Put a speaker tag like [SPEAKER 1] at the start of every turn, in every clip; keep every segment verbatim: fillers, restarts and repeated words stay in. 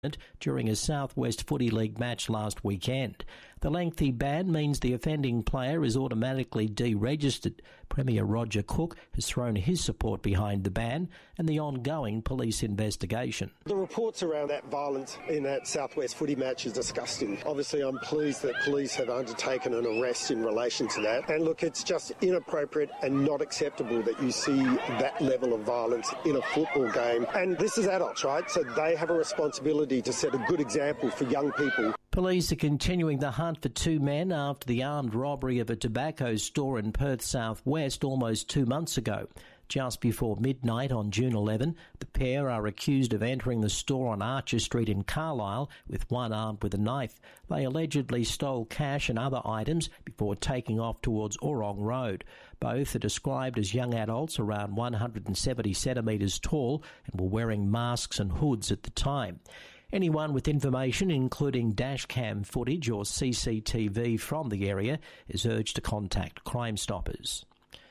[SPEAKER 1] during a Southwest Footy League match last weekend. The lengthy ban means the offending player is automatically deregistered. Premier Roger Cook has thrown his support behind the ban and the ongoing police investigation.
[SPEAKER 2] The reports around that violence in that Southwest Footy match is disgusting. Obviously, I'm pleased that police have undertaken an arrest in relation to that. And look, it's just inappropriate and not acceptable that you see that level of violence in a football game. And this is adults, right? So they have a responsibility to set a good example for young people.
[SPEAKER 1] Police are continuing the hunt for two men after the armed robbery of a tobacco store in Perth South West almost two months ago. Just before midnight on June eleventh, the pair are accused of entering the store on Archer Street in Carlisle with one armed with a knife. They allegedly stole cash and other items before taking off towards Orong Road. Both are described as young adults around one hundred seventy centimetres tall and were wearing masks and hoods at the time. Anyone with information, including dashcam footage or C C T V from the area, is urged to contact Crime Stoppers.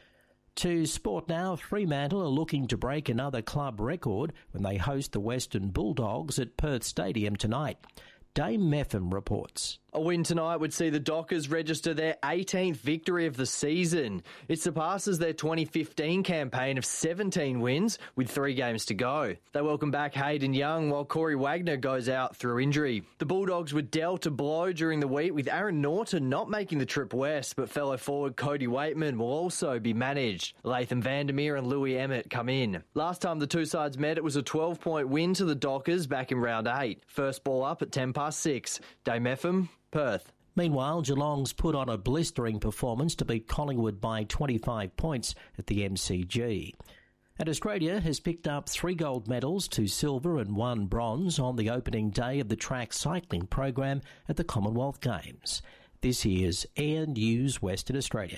[SPEAKER 1] To sport now, Fremantle are looking to break another club record when they host the Western Bulldogs at Perth Stadium tonight. Dame Meffam reports.
[SPEAKER 3] A win tonight would see the Dockers register their eighteenth victory of the season. It surpasses their twenty fifteen campaign of seventeen wins with three games to go. They welcome back Hayden Young while Corey Wagner goes out through injury. The Bulldogs were dealt a blow during the week with Aaron Norton not making the trip west, but fellow forward Cody Waitman will also be managed. Latham Vandermeer and Louis Emmett come in. Last time the two sides met, it was a twelve-point win to the Dockers back in round eight. First ball up at ten past six. Dame Meffam, Perth.
[SPEAKER 1] Meanwhile, Geelong's put on a blistering performance to beat Collingwood by twenty-five points at the M C G. And Australia has picked up three gold medals, two silver and one bronze on the opening day of the track cycling program at the Commonwealth Games. This year's Air News Western Australia.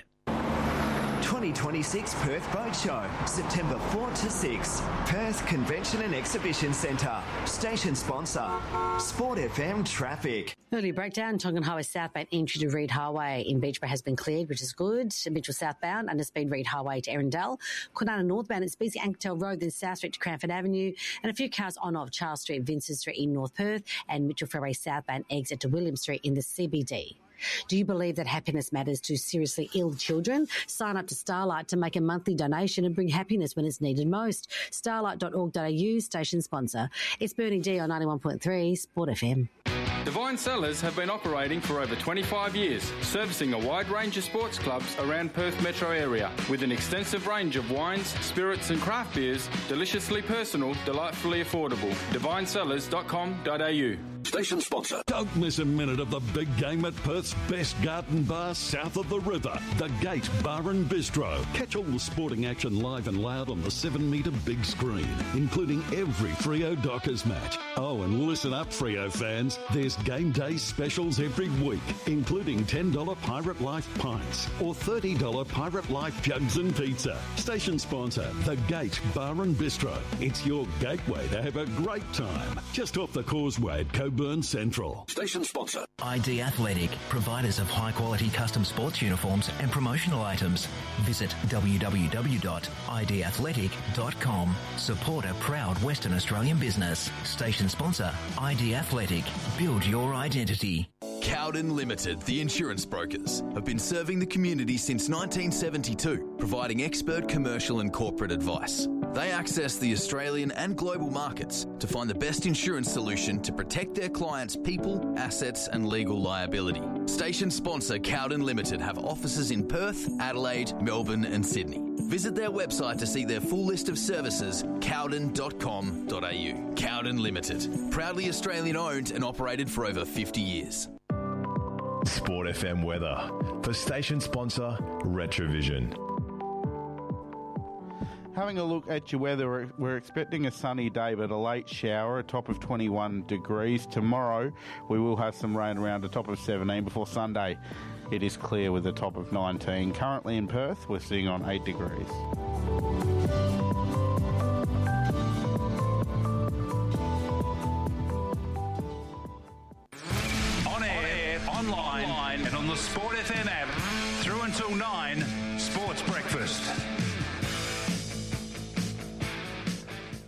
[SPEAKER 4] twenty twenty-six Perth Boat Show, September fourth to sixth. Perth Convention and Exhibition Centre. Station sponsor, Sport F M Traffic.
[SPEAKER 5] Early breakdown, Tongan Highway southbound entry to Reid Highway in Beach Bay has been cleared, which is good. Mitchell southbound, underspeed Reid Highway to Erindale. Kwinana northbound, it's busy Ankertel Road, then South Street to Cranford Avenue. And a few cars on off Charles Street, Vincent Street in North Perth, and Mitchell Freeway southbound exit to William Street in the C B D. Do you believe that happiness matters to seriously ill children? Sign up to Starlight to make a monthly donation and bring happiness when it's needed most. starlight dot org dot a u, station sponsor. It's Bernie D on ninety-one point three Sport F M.
[SPEAKER 6] Divine Cellars have been operating for over twenty-five years, servicing a wide range of sports clubs around Perth metro area with an extensive range of wines, spirits and craft beers, deliciously personal, delightfully affordable. divine cellars dot com dot a u.
[SPEAKER 7] Station sponsor.
[SPEAKER 8] Don't miss a minute of the big game at Perth's best garden bar south of the river, the Gate Bar and Bistro. Catch all the sporting action live and loud on the seven metre big screen, including every Freo Dockers match. Oh, and listen up, Freo fans. There's game day specials every week, including ten dollars Pirate Life pints or thirty dollars Pirate Life jugs and pizza. Station sponsor, the Gate Bar and Bistro. It's your gateway to have a great time. Just off the causeway at Coburn Central.
[SPEAKER 7] Station sponsor.
[SPEAKER 9] I D Athletic, providers of high-quality custom sports uniforms and promotional items. Visit w w w dot i d athletic dot com. Support a proud Western Australian business. Station sponsor, I D Athletic. Build your identity.
[SPEAKER 10] Cowden Limited, the insurance brokers, have been serving the community since nineteen seventy-two, providing expert commercial and corporate advice. They access the Australian and global markets to find the best insurance solution to protect their clients' people, assets and legal liability. Station sponsor Cowden Limited have offices in Perth, Adelaide, Melbourne and Sydney. Visit their website to see their full list of services, cowden dot com dot a u. Cowden Limited, proudly Australian owned and operated for over fifty years.
[SPEAKER 11] Sport F M weather for station sponsor Retrovision.
[SPEAKER 12] Having a look at your weather, we're expecting a sunny day but a late shower, a top of twenty-one degrees. Tomorrow we will have some rain around a top of seventeen before Sunday. It is clear with a top of nineteen. Currently in Perth we're sitting on eight degrees.
[SPEAKER 13] On air, online, online and on the Sport F M app. Through until nine, Sports Breakfast.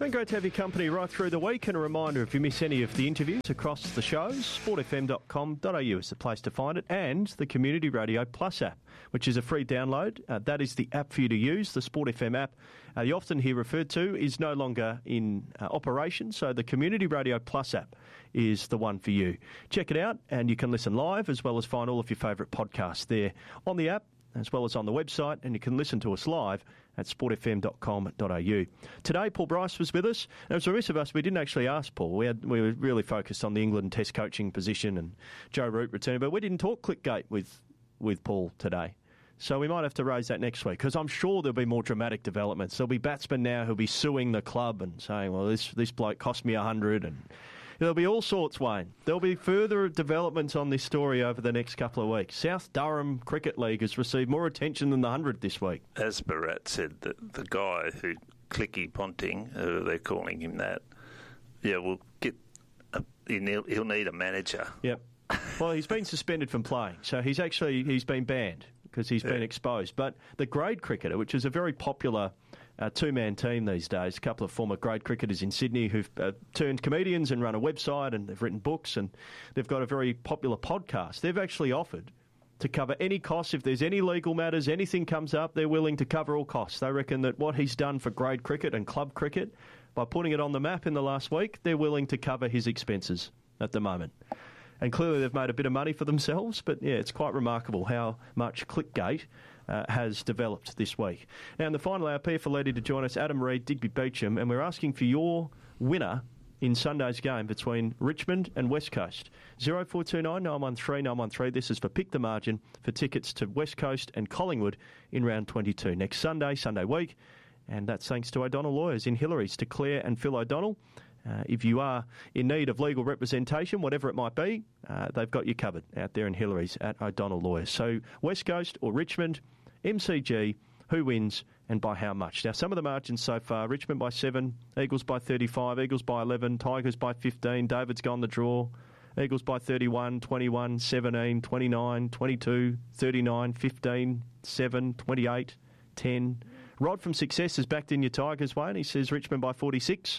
[SPEAKER 7] been great to have your company right through the week, and a reminder, if you miss any of the interviews across the shows, sport f m dot com dot a u is the place to find it, and the Community Radio Plus app, which is a free download. Uh, that is the app for you to use, the Sport F M app. Uh, you often hear referred to is no longer in uh, operation, so the Community Radio Plus app is the one for you. Check it out, and you can listen live as well as find all of your favourite podcasts there on the app, as well as on the website, and you can listen to us live at sport f m dot com dot a u. Today, Paul Bryce was with us. And it was remiss of us, we didn't actually ask Paul. We had we were really focused on the England Test coaching position and Joe Root returning, but we didn't talk Clickgate with, with Paul today. So we might have to raise that next week, because I'm sure there'll be more dramatic developments. There'll be batsmen now who'll be suing the club and saying, well, this, this bloke cost me a hundred, and there'll be all sorts, Wayne. There'll be further developments on this story over the next couple of weeks. South Durham Cricket League has received more attention than the hundred this week.
[SPEAKER 14] As Barat said, the, the guy who, Clicky Ponting, uh, they're calling him that, yeah, will get, a, he'll, he'll need a manager.
[SPEAKER 7] Yep. Well, he's been suspended from playing, so he's actually, he's been banned because he's yeah. been exposed. But the grade cricketer, which is a very popular Uh, two-man team these days, a couple of former grade cricketers in Sydney who've uh, turned comedians and run a website, and they've written books, and they've got a very popular podcast. They've actually offered to cover any costs. If there's any legal matters, anything comes up, they're willing to cover all costs. They reckon that what he's done for grade cricket and club cricket, by putting it on the map in the last week, they're willing to cover his expenses at the moment. And clearly they've made a bit of money for themselves, but yeah, it's quite remarkable how much Clickgate Uh, has developed this week. Now, in the final hour, P F L to join us, Adam Reid, Digby Beecham, and we're asking for your winner in Sunday's game between Richmond and West Coast. oh four two nine, nine one three, nine one three. This is for Pick the Margin for tickets to West Coast and Collingwood in round twenty-two. Next Sunday, Sunday week, and that's thanks to O'Donnell Lawyers in Hillary's, to Claire and Phil O'Donnell. Uh, if you are in need of legal representation, whatever it might be, uh, they've got you covered out there in Hillary's at O'Donnell Lawyers. So West Coast or Richmond, M C G, who wins and by how much? Now, some of the margins so far: Richmond by seven, Eagles by thirty-five, Eagles by eleven, Tigers by fifteen, David's gone the draw, Eagles by thirty-one, twenty-one, seventeen, twenty-nine, twenty-two, thirty-nine, fifteen, seven, twenty-eight, ten. Rod from Success is backed in your Tigers, Wayne. He says Richmond by forty-six.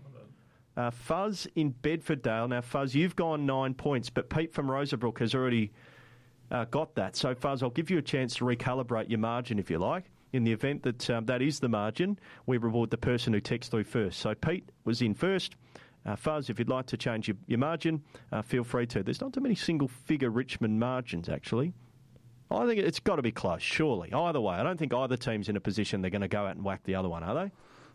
[SPEAKER 7] Uh, Fuzz in Bedfordale. Now, Fuzz, you've gone nine points, but Pete from Rosabrook has already uh, got that. So, Fuzz, I'll give you a chance to recalibrate your margin, if you like. In the event that um, that is the margin, we reward the person who texts through first. So, Pete was in first. Uh, Fuzz, if you'd like to change your, your margin, uh, feel free to. There's not too many single-figure Richmond margins, actually. I think it's got to be close, surely. Either way, I don't think either team's in a position they're going to go out and whack the other one, are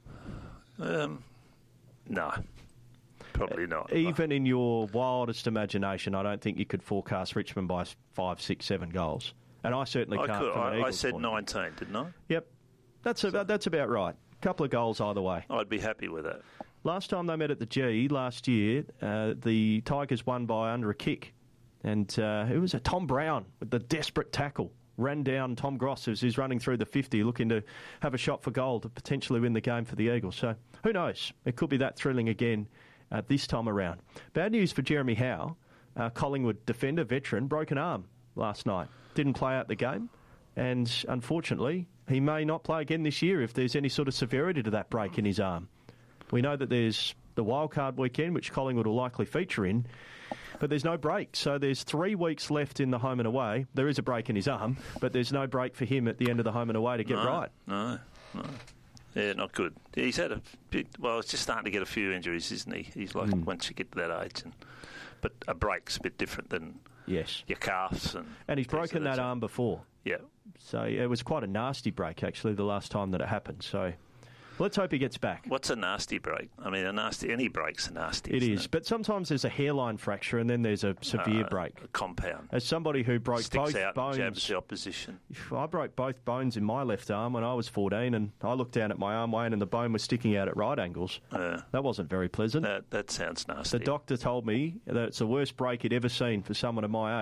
[SPEAKER 7] they?
[SPEAKER 14] Um, no. Probably not.
[SPEAKER 7] Even in your wildest imagination, I don't think you could forecast Richmond by five, six, seven goals. And I certainly
[SPEAKER 14] I
[SPEAKER 7] can't.
[SPEAKER 14] Could.
[SPEAKER 7] From an
[SPEAKER 14] I, I
[SPEAKER 7] Eagles
[SPEAKER 14] said
[SPEAKER 7] point.
[SPEAKER 14] nineteen, didn't I?
[SPEAKER 7] Yep. That's, about, that's about right. A couple of goals either way.
[SPEAKER 14] I'd be happy with that.
[SPEAKER 7] Last time they met at the G, last year, uh, the Tigers won by under a kick. And uh, it was a Tom Brown with the desperate tackle. Ran down Tom Gross as he's running through the fifty, looking to have a shot for goal to potentially win the game for the Eagles. So who knows? It could be that thrilling again uh, this time around. Bad news for Jeremy Howe, uh, Collingwood defender, veteran, broken arm last night. Didn't play out the game, and unfortunately, he may not play again this year if there's any sort of severity to that break in his arm. We know that there's the wildcard weekend, which Collingwood will likely feature in, but there's no break. So there's three weeks left in the home and away. There is a break in his arm, but there's no break for him at the end of the home and away to get
[SPEAKER 14] no,
[SPEAKER 7] right.
[SPEAKER 14] No, no. Yeah, not good. He's had a bit, well, it's just starting to get a few injuries, isn't he? He's like, mm. once you get to that age. And, but a break's a bit different than
[SPEAKER 7] yes.
[SPEAKER 14] your calves. And,
[SPEAKER 7] and he's broken that, that arm before.
[SPEAKER 14] Yeah.
[SPEAKER 7] So it was quite a nasty break, actually, the last time that it happened. So let's hope he gets back.
[SPEAKER 14] What's a nasty break? I mean, a nasty any break's a nasty.
[SPEAKER 7] It
[SPEAKER 14] isn't
[SPEAKER 7] is,
[SPEAKER 14] it?
[SPEAKER 7] But sometimes there's a hairline fracture and then there's a severe
[SPEAKER 14] uh,
[SPEAKER 7] break.
[SPEAKER 14] A compound.
[SPEAKER 7] As somebody who broke
[SPEAKER 14] Sticks
[SPEAKER 7] both
[SPEAKER 14] out
[SPEAKER 7] bones,
[SPEAKER 14] and jabs the opposition.
[SPEAKER 7] I broke both bones in my left arm when I was fourteen, and I looked down at my arm, Wayne, and the bone was sticking out at right angles.
[SPEAKER 14] Uh,
[SPEAKER 7] that wasn't very pleasant.
[SPEAKER 14] That, that sounds nasty.
[SPEAKER 7] The doctor told me that it's the worst break he'd ever seen for someone of my age.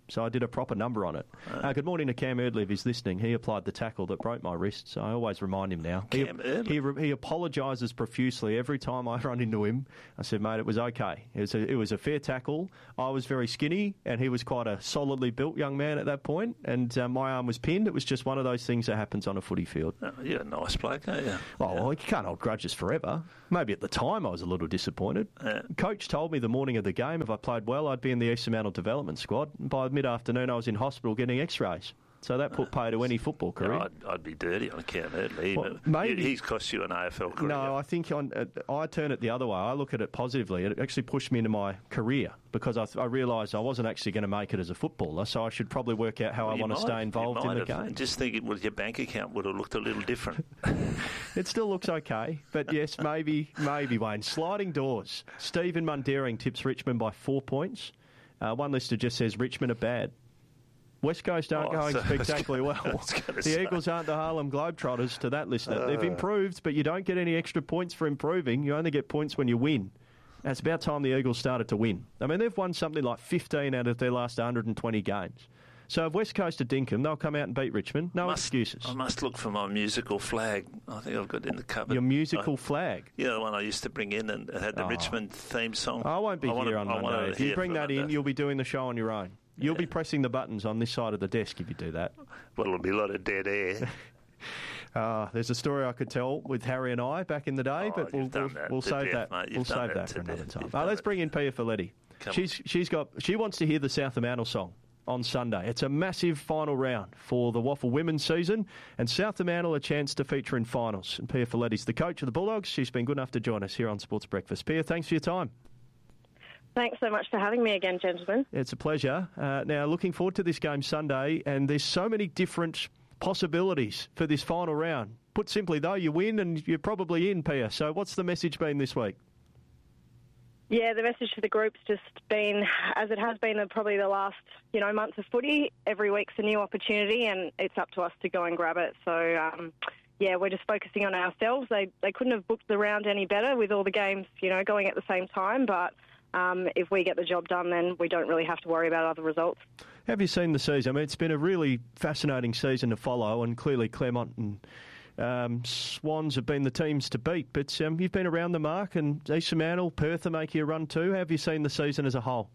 [SPEAKER 7] So I did a proper number on it. Uh, good morning to Cam Erdley if he's listening. He applied the tackle that broke my wrist, so I always remind him now.
[SPEAKER 14] Cam
[SPEAKER 7] he,
[SPEAKER 14] Erdley?
[SPEAKER 7] He, he apologises profusely every time I run into him. I said, mate, it was okay. It was a, it was a fair tackle. I was very skinny, and he was quite a solidly built young man at that point, and uh, my arm was pinned. It was just one of those things that happens on a footy field.
[SPEAKER 14] Oh, you're a nice bloke, aren't you?
[SPEAKER 7] Oh,
[SPEAKER 14] yeah.
[SPEAKER 7] well, you can't hold grudges forever. Maybe at the time I was a little disappointed.
[SPEAKER 14] Yeah.
[SPEAKER 7] Coach told me the morning of the game if I played well, I'd be in the East Fremantle development squad. And by mid-afternoon, I was in hospital getting x-rays. So that put pay to any football career.
[SPEAKER 14] Yeah, I'd, I'd be dirty on Cam Erdley.
[SPEAKER 7] Well, maybe
[SPEAKER 14] he's cost you an A F L career.
[SPEAKER 7] No, I think on, uh, I turn it the other way. I look at it positively. It actually pushed me into my career because I, th- I realised I wasn't actually going to make it as a footballer, so I should probably work out how
[SPEAKER 14] well,
[SPEAKER 7] I want to stay involved in the
[SPEAKER 14] have,
[SPEAKER 7] game.
[SPEAKER 14] Just think it was your bank account would have looked a little different.
[SPEAKER 7] It still looks okay, but yes, maybe, maybe, Wayne. Sliding doors. Stephen Mundaring tips Richmond by four points. Uh, one lister just says Richmond are bad. West Coast aren't
[SPEAKER 14] oh,
[SPEAKER 7] going
[SPEAKER 14] so
[SPEAKER 7] spectacularally well. The
[SPEAKER 14] say.
[SPEAKER 7] Eagles aren't the Harlem Globetrotters to that listener.
[SPEAKER 14] Uh.
[SPEAKER 7] They've improved, but you don't get any extra points for improving. You only get points when you win. And it's about time the Eagles started to win. I mean, they've won something like fifteen out of their last one hundred twenty games. So if West Coast are dinkum, they'll come out and beat Richmond. No
[SPEAKER 14] must,
[SPEAKER 7] excuses.
[SPEAKER 14] I must look for my musical flag. I think I've got it in the cupboard.
[SPEAKER 7] Your musical
[SPEAKER 14] I,
[SPEAKER 7] flag?
[SPEAKER 14] Yeah, the one I used to bring in and it had the
[SPEAKER 7] oh.
[SPEAKER 14] Richmond theme song.
[SPEAKER 7] I won't be
[SPEAKER 14] I
[SPEAKER 7] here
[SPEAKER 14] wanna,
[SPEAKER 7] on Monday. If you bring that in, you'll be doing the show on your own. You'll
[SPEAKER 14] yeah.
[SPEAKER 7] be pressing the buttons on this side of the desk if you do that.
[SPEAKER 14] Well, it'll be a lot of dead air.
[SPEAKER 7] Uh, there's a story I could tell with Harry and I back in the day,
[SPEAKER 14] oh,
[SPEAKER 7] but we'll, we'll, we'll save
[SPEAKER 14] death,
[SPEAKER 7] that.
[SPEAKER 14] Mate.
[SPEAKER 7] We'll save that,
[SPEAKER 14] that
[SPEAKER 7] for another
[SPEAKER 14] death.
[SPEAKER 7] time.
[SPEAKER 14] Uh,
[SPEAKER 7] let's bring in Pia Folletti. She's she's got she wants to hear the South Fremantle song on Sunday. It's a massive final round for the Waffle women's season, and South Fremantle a chance to feature in finals. And Pia Folletti's the coach of the Bulldogs. She's been good enough to join us here on Sports Breakfast. Pia, thanks for your time.
[SPEAKER 15] Thanks so much for having me again, gentlemen.
[SPEAKER 7] It's a pleasure. Uh, now, looking forward to this game Sunday, and there's so many different possibilities for this final round. Put simply, though, you win and you're probably in, Pia. So what's the message been this week?
[SPEAKER 15] Yeah, the message for the group's just been, as it has been probably the last, you know, months of footy, every week's a new opportunity and it's up to us to go and grab it. So, um, yeah, we're just focusing on ourselves. They they couldn't have booked the round any better with all the games, you know, going at the same time. But um, if we get the job done, then we don't really have to worry about other results.
[SPEAKER 7] Have you seen the season? I mean, it's been a really fascinating season to follow, and clearly Claremont and um, Swans have been the teams to beat. But um, you've been around the mark, and East Fremantle, Perth are making a run too. How have you seen the season as a whole?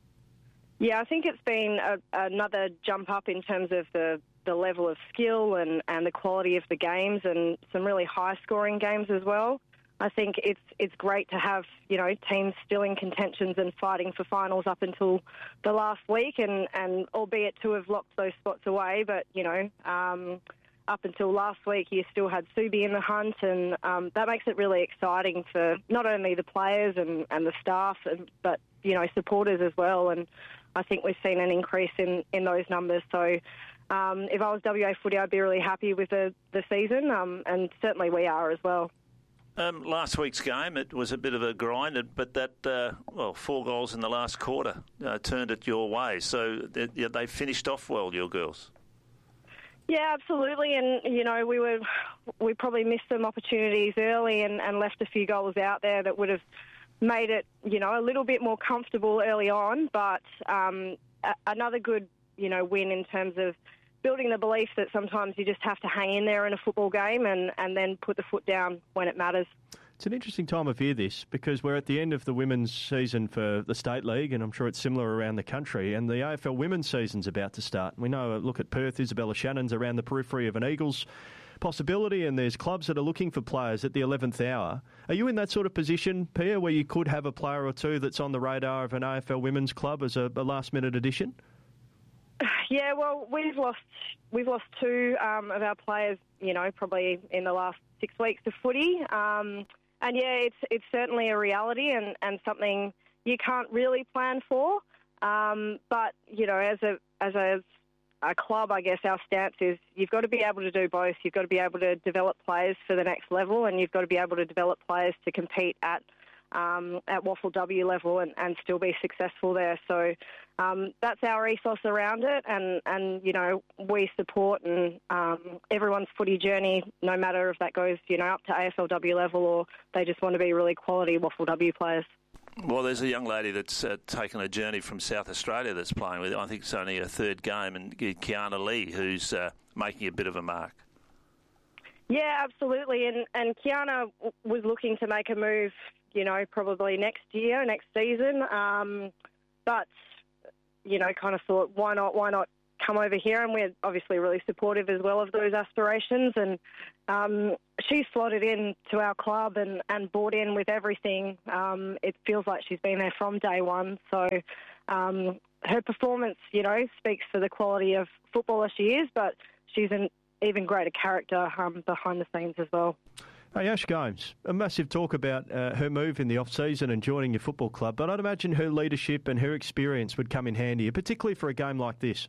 [SPEAKER 15] Yeah, I think it's been a, another jump up in terms of the, the level of skill and, and the quality of the games, and some really high-scoring games as well. I think it's it's great to have, you know, teams still in contentions and fighting for finals up until the last week, and, and albeit to have locked those spots away, but, you know, um, up until last week you still had Subi in the hunt, and um, that makes it really exciting for not only the players and, and the staff, and, but, you know, supporters as well, and I think we've seen an increase in, in those numbers. So um, if I was W A Footy, I'd be really happy with the, the season, um, and certainly we are as well.
[SPEAKER 14] Um, last week's game, it was a bit of a grind, but that, uh, well, four goals in the last quarter uh, turned it your way. So they, they finished off well, your girls.
[SPEAKER 15] Yeah, absolutely. And, you know, we were we probably missed some opportunities early and, and left a few goals out there that would have made it, you know, a little bit more comfortable early on. But um, a- another good, you know, win in terms of building the belief that sometimes you just have to hang in there in a football game and, and then put the foot down when it matters.
[SPEAKER 7] It's an interesting time of year, this, because we're at the end of the women's season for the State League, and I'm sure it's similar around the country, and the A F L women's season's about to start. We know, look at Perth, Isabella Shannon's around the periphery of an Eagles possibility, and there's clubs that are looking for players at the eleventh hour. Are you in that sort of position, Pia, where you could have a player or two that's on the radar of an A F L women's club as a, a last-minute addition?
[SPEAKER 15] Yeah, well, we've lost we've lost two um, of our players, you know, probably in the last six weeks to footy. Um, and yeah, it's it's certainly a reality and, and something you can't really plan for. Um, but you know, as a as a a club, I guess our stance is you've got to be able to do both. You've got to be able to develop players for the next level, and you've got to be able to develop players to compete at um, at Waffle W level and, and still be successful there. So um, that's our ethos around it, and, and you know, we support and um, everyone's footy journey, no matter if that goes, you know, up to A F L W level or they just want to be really quality Waffle W players.
[SPEAKER 14] Well, there's a young lady that's uh, taken a journey from South Australia that's playing with. I think it's only her third game, and Kiana Lee, who's uh, making a bit of a mark.
[SPEAKER 15] Yeah, absolutely. And and Kiana was looking to make a move, you know, probably next year, next season. Um, but, you know, kind of thought, why not, why not come over here? And we're obviously really supportive as well of those aspirations. And um, she's slotted in to our club and, and bought in with everything. Um, it feels like she's been there from day one. So um, her performance, you know, speaks for the quality of footballer she is, but she's an even greater character um, behind the scenes as well.
[SPEAKER 7] Hey, Ash Gomes, a massive talk about uh, her move in the off-season and joining your football club, but I'd imagine her leadership and her experience would come in handy, particularly for a game like this.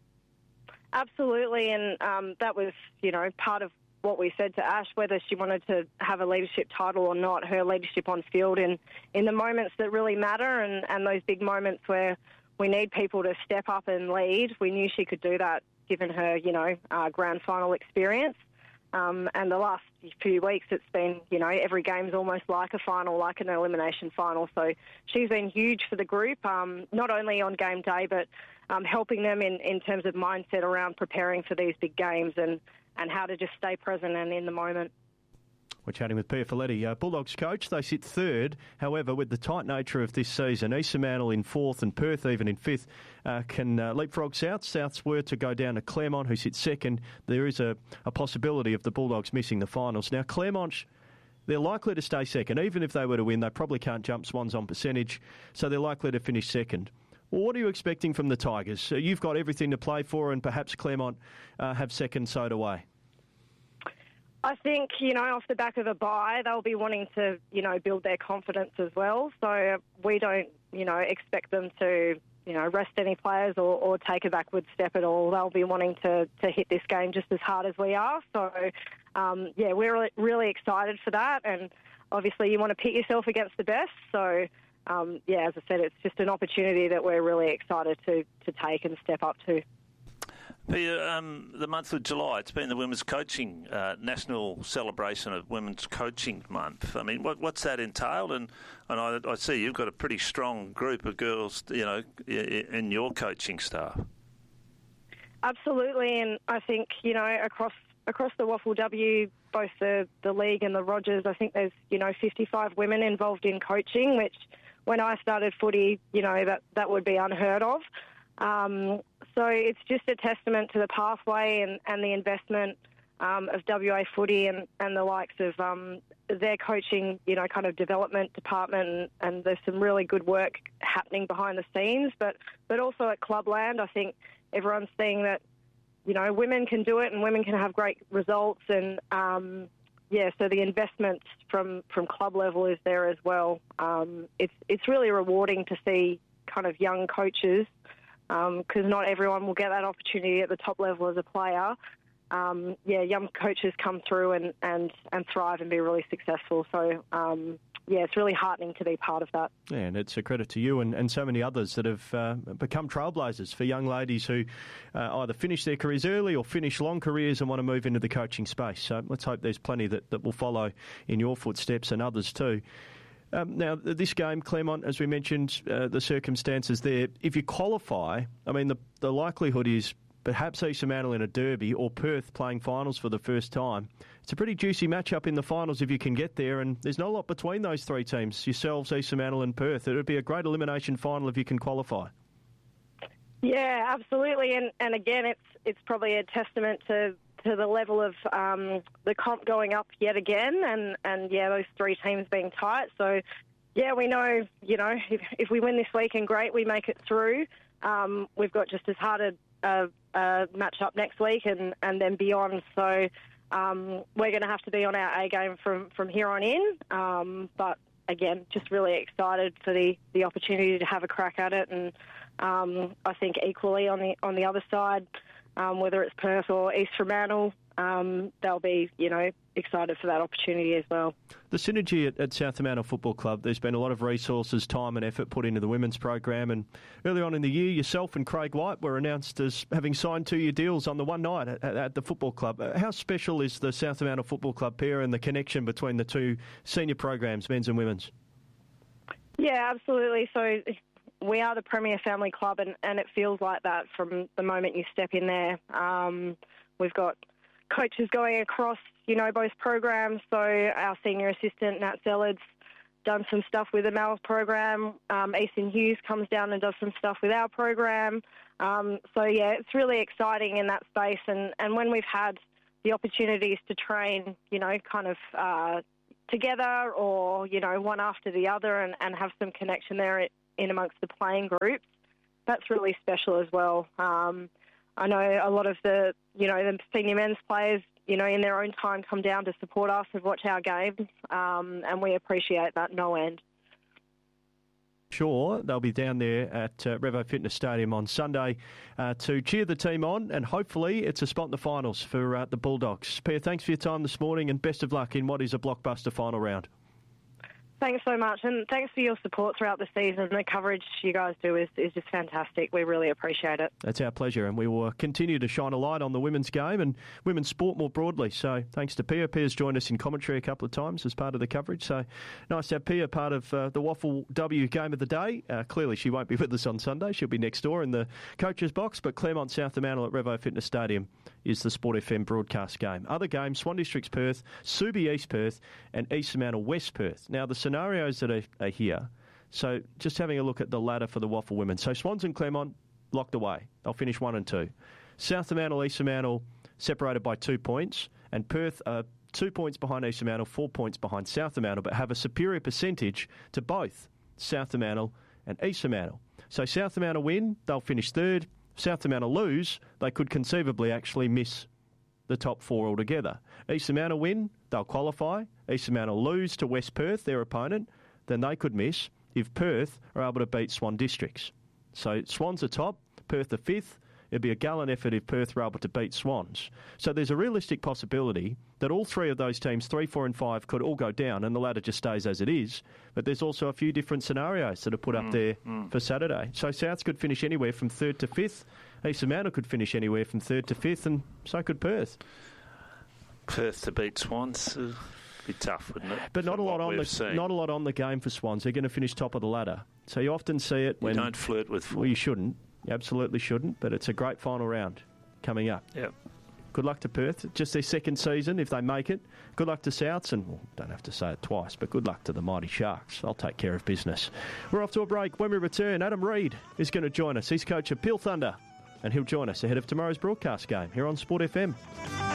[SPEAKER 15] Absolutely, and um, that was, you know, part of what we said to Ash, whether she wanted to have a leadership title or not, her leadership on field and in the moments that really matter and, and those big moments where we need people to step up and lead, we knew she could do that given her, you know, uh, grand final experience. Um, and the last few weeks it's been, you know, every game's almost like a final, like an elimination final. So she's been huge for the group, um, not only on game day, but um, helping them in, in terms of mindset around preparing for these big games and, and how to just stay present and in the moment.
[SPEAKER 7] We're chatting with Pia Folletti, uh, Bulldogs coach. They sit third. However, with the tight nature of this season, East Fremantle in fourth and Perth even in fifth uh, can uh, leapfrog South. Souths were to go down to Claremont, who sits second. There is a, a possibility of the Bulldogs missing the finals. Now, Claremont, they're likely to stay second. Even if they were to win, they probably can't jump Swans on percentage, so they're likely to finish second. Well, what are you expecting from the Tigers? Uh, you've got everything to play for, and perhaps Claremont uh, have second sewed away.
[SPEAKER 15] I think, you know, off the back of a bye, they'll be wanting to, you know, build their confidence as well. So we don't, you know, expect them to, you know, rest any players or, or take a backward step at all. They'll be wanting to, to hit this game just as hard as we are. So, um, yeah, we're really, really excited for that. And obviously you want to pit yourself against the best. So, um, yeah, as I said, it's just an opportunity that we're really excited to, to take and step up to.
[SPEAKER 14] Pia, um, the month of July, it's been the Women's Coaching uh, National Celebration of Women's Coaching Month. I mean, what, what's that entailed? And, and I, I see you've got a pretty strong group of girls, you know, in your coaching staff.
[SPEAKER 15] Absolutely, and I think, you know, across across the W A F L W, both the, the league and the Rogers, I think there's, you know, fifty-five women involved in coaching, which when I started footy, you know, that, that would be unheard of. Um, so it's just a testament to the pathway and, and the investment um, of W A footy and, and the likes of um, their coaching, you know, kind of development department. And, and there's some really good work happening behind the scenes. But, but also at Clubland, I think everyone's seeing that, you know, women can do it and women can have great results. And, um, yeah, so the investment from, from club level is there as well. Um, it's, it's really rewarding to see kind of young coaches because um, not everyone will get that opportunity at the top level as a player. Um, yeah, young coaches come through and, and, and thrive and be really successful. So, um, yeah, it's really heartening to be part of that.
[SPEAKER 7] Yeah, and it's a credit to you and, and so many others that have uh, become trailblazers for young ladies who uh, either finish their careers early or finish long careers and want to move into the coaching space. So let's hope there's plenty that, that will follow in your footsteps and others too. Um, now, this game, Claremont, as we mentioned, uh, the circumstances there, if you qualify, I mean, the, the likelihood is perhaps East Fremantle in a derby or Perth playing finals for the first time. It's a pretty juicy matchup in the finals if you can get there, and there's not a lot between those three teams, yourselves, East Fremantle and Perth. It would be a great elimination final if you can qualify.
[SPEAKER 15] Yeah, absolutely, and, and again, it's it's probably a testament to to the level of um, the comp going up yet again, and, and yeah, those three teams being tight. So, yeah, we know, you know, if, if we win this weekend, great, we make it through. Um, we've got just as hard a, a, a match up next week and, and then beyond. So um, we're going to have to be on our A game from, from here on in. Um, but, again, just really excited for the, the opportunity to have a crack at it. And um, I think equally on the on the other side, Um, whether it's Perth or East Fremantle, um, they'll be, you know, excited for that opportunity as well.
[SPEAKER 7] The synergy at, at South Fremantle Football Club, there's been a lot of resources, time and effort put into the women's program, and early on in the year, yourself and Craig White were announced as having signed two-year deals on the one night at, at, at the football club. How special is the South Fremantle Football Club pair and the connection between the two senior programs, men's and women's?
[SPEAKER 15] Yeah, absolutely. So we are the premier family club, and, and it feels like that from the moment you step in there. Um, we've got coaches going across, you know, both programs. So our senior assistant, Nat Zellard's done some stuff with the Mal's program. Um, Ethan Hughes comes down and does some stuff with our program. Um, so, yeah, it's really exciting in that space. And, and when we've had the opportunities to train, you know, kind of uh, together or, you know, one after the other and, and have some connection there in amongst the playing groups, that's really special as well. Um, I know a lot of the, you know, the senior men's players, you know, in their own time come down to support us and watch our games, um, and we appreciate that no end.
[SPEAKER 7] Sure, they'll be down there at uh, Revo Fitness Stadium on Sunday uh, to cheer the team on, and hopefully it's a spot in the finals for uh, the Bulldogs. Pia, thanks for your time this morning, and best of luck in what is a blockbuster final round.
[SPEAKER 15] Thanks so much, and thanks for your support throughout the season. The coverage you guys do is, is just fantastic. We really appreciate it.
[SPEAKER 7] That's our pleasure, and we will continue to shine a light on the women's game and women's sport more broadly. So thanks to Pia. Pia's joined us in commentary a couple of times as part of the coverage. So nice to have Pia part of uh, the Waffle W game of the day. Uh, clearly she won't be with us on Sunday. She'll be next door in the coach's box, but Claremont South Fremantle at Revo Fitness Stadium is the Sport F M broadcast game. Other games, Swan Districts Perth, Subi East Perth and East Fremantle West Perth. Now the scenarios that are, are here, so just having a look at the ladder for the Waffle women. So Swans and Claremont locked away. They'll finish one and two. South Fremantle, East Fremantle separated by two points, and Perth are two points behind East Fremantle, four points behind South Fremantle, but have a superior percentage to both South Fremantle and East Fremantle. So South Fremantle win, they'll finish third. South Fremantle lose, they could conceivably actually miss the top four altogether. East Fremantle win, they'll qualify. East Fremantle lose to West Perth, their opponent, then they could miss if Perth are able to beat Swan Districts. So Swans are top, Perth are fifth. It'd be a gallant effort if Perth were able to beat Swans. So there's a realistic possibility that all three of those teams, three, four and five, could all go down and the ladder just stays as it is. But there's also a few different scenarios that are put mm, up there mm. for Saturday. So Souths could finish anywhere from third to fifth. East Fremantle could finish anywhere from third to fifth, and so could Perth.
[SPEAKER 14] Perth to beat Swans would be tough, wouldn't it?
[SPEAKER 7] But not a lot on the seen. not a lot on the game for Swans. They're going to finish top of the ladder. So you often see it when
[SPEAKER 14] you don't flirt with.
[SPEAKER 7] Well, you shouldn't. You absolutely shouldn't. But it's a great final round coming up.
[SPEAKER 14] Yep.
[SPEAKER 7] Good luck to Perth. Just their second season, if they make it. Good luck to Souths, and well, don't have to say it twice, but good luck to the mighty Sharks. They'll take care of business. We're off to a break. When we return, Adam Reid is going to join us. He's coach of Peel Thunder, and he'll join us ahead of tomorrow's broadcast game here on Sport F M.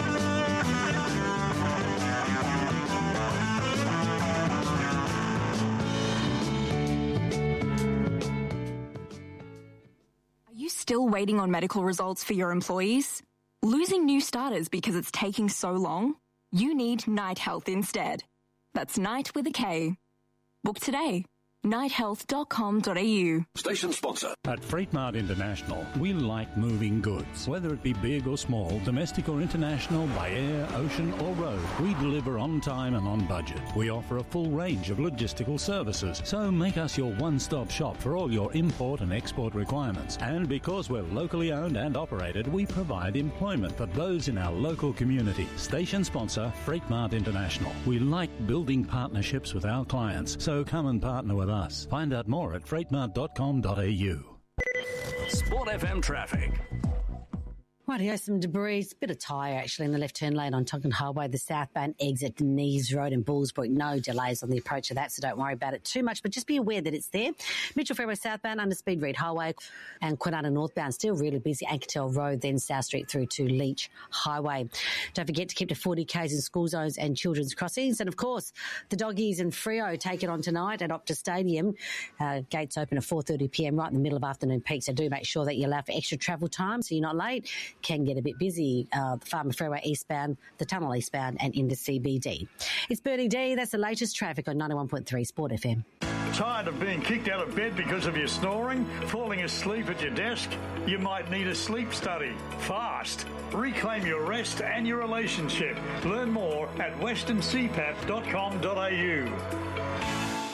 [SPEAKER 16] Are you still waiting on medical results for your employees? Losing new starters because it's taking so long? You need Night Health instead. That's Night with a K. Book today. night health dot com dot a u.
[SPEAKER 8] Station sponsor.
[SPEAKER 17] At Freight Mart International, we like moving goods. Whether it be big or small, domestic or international, by air, ocean or road, we deliver on time and on budget. We offer a full range of logistical services, so make us your one-stop shop for all your import and export requirements. And because we're locally owned and operated, we provide employment for those in our local community. Station sponsor, Freight Mart International. We like building partnerships with our clients, so come and partner with us. Find out more at freight mart dot com dot a u.
[SPEAKER 13] Sport F M traffic.
[SPEAKER 5] Rightio, some debris, bit of tyre actually in the left turn lane on Tonkin Highway, the southbound exit Neves Road and Bullsbrook. No delays on the approach of that, so don't worry about it too much, but just be aware that it's there. Mitchell Fairway southbound under Speed Reed Highway and Kwinana northbound still really busy. Anketel Road, then South Street through to Leach Highway. Don't forget to keep to forty kays in school zones and children's crossings. And of course, the Doggies and Freo take it on tonight at Optus Stadium. Uh, gates open at four thirty p m right in the middle of afternoon peak, so do make sure that you allow for extra travel time so you're not late. Can get a bit busy, uh, the Farmer Freeway eastbound, the Tunnel eastbound and into C B D. It's Bernie D. That's the latest traffic on ninety-one point three Sport F M.
[SPEAKER 18] Tired of being kicked out of bed because of your snoring? Falling asleep at your desk? You might need a sleep study. Fast. Reclaim your rest and your relationship. Learn more at western c p a p dot com dot a u.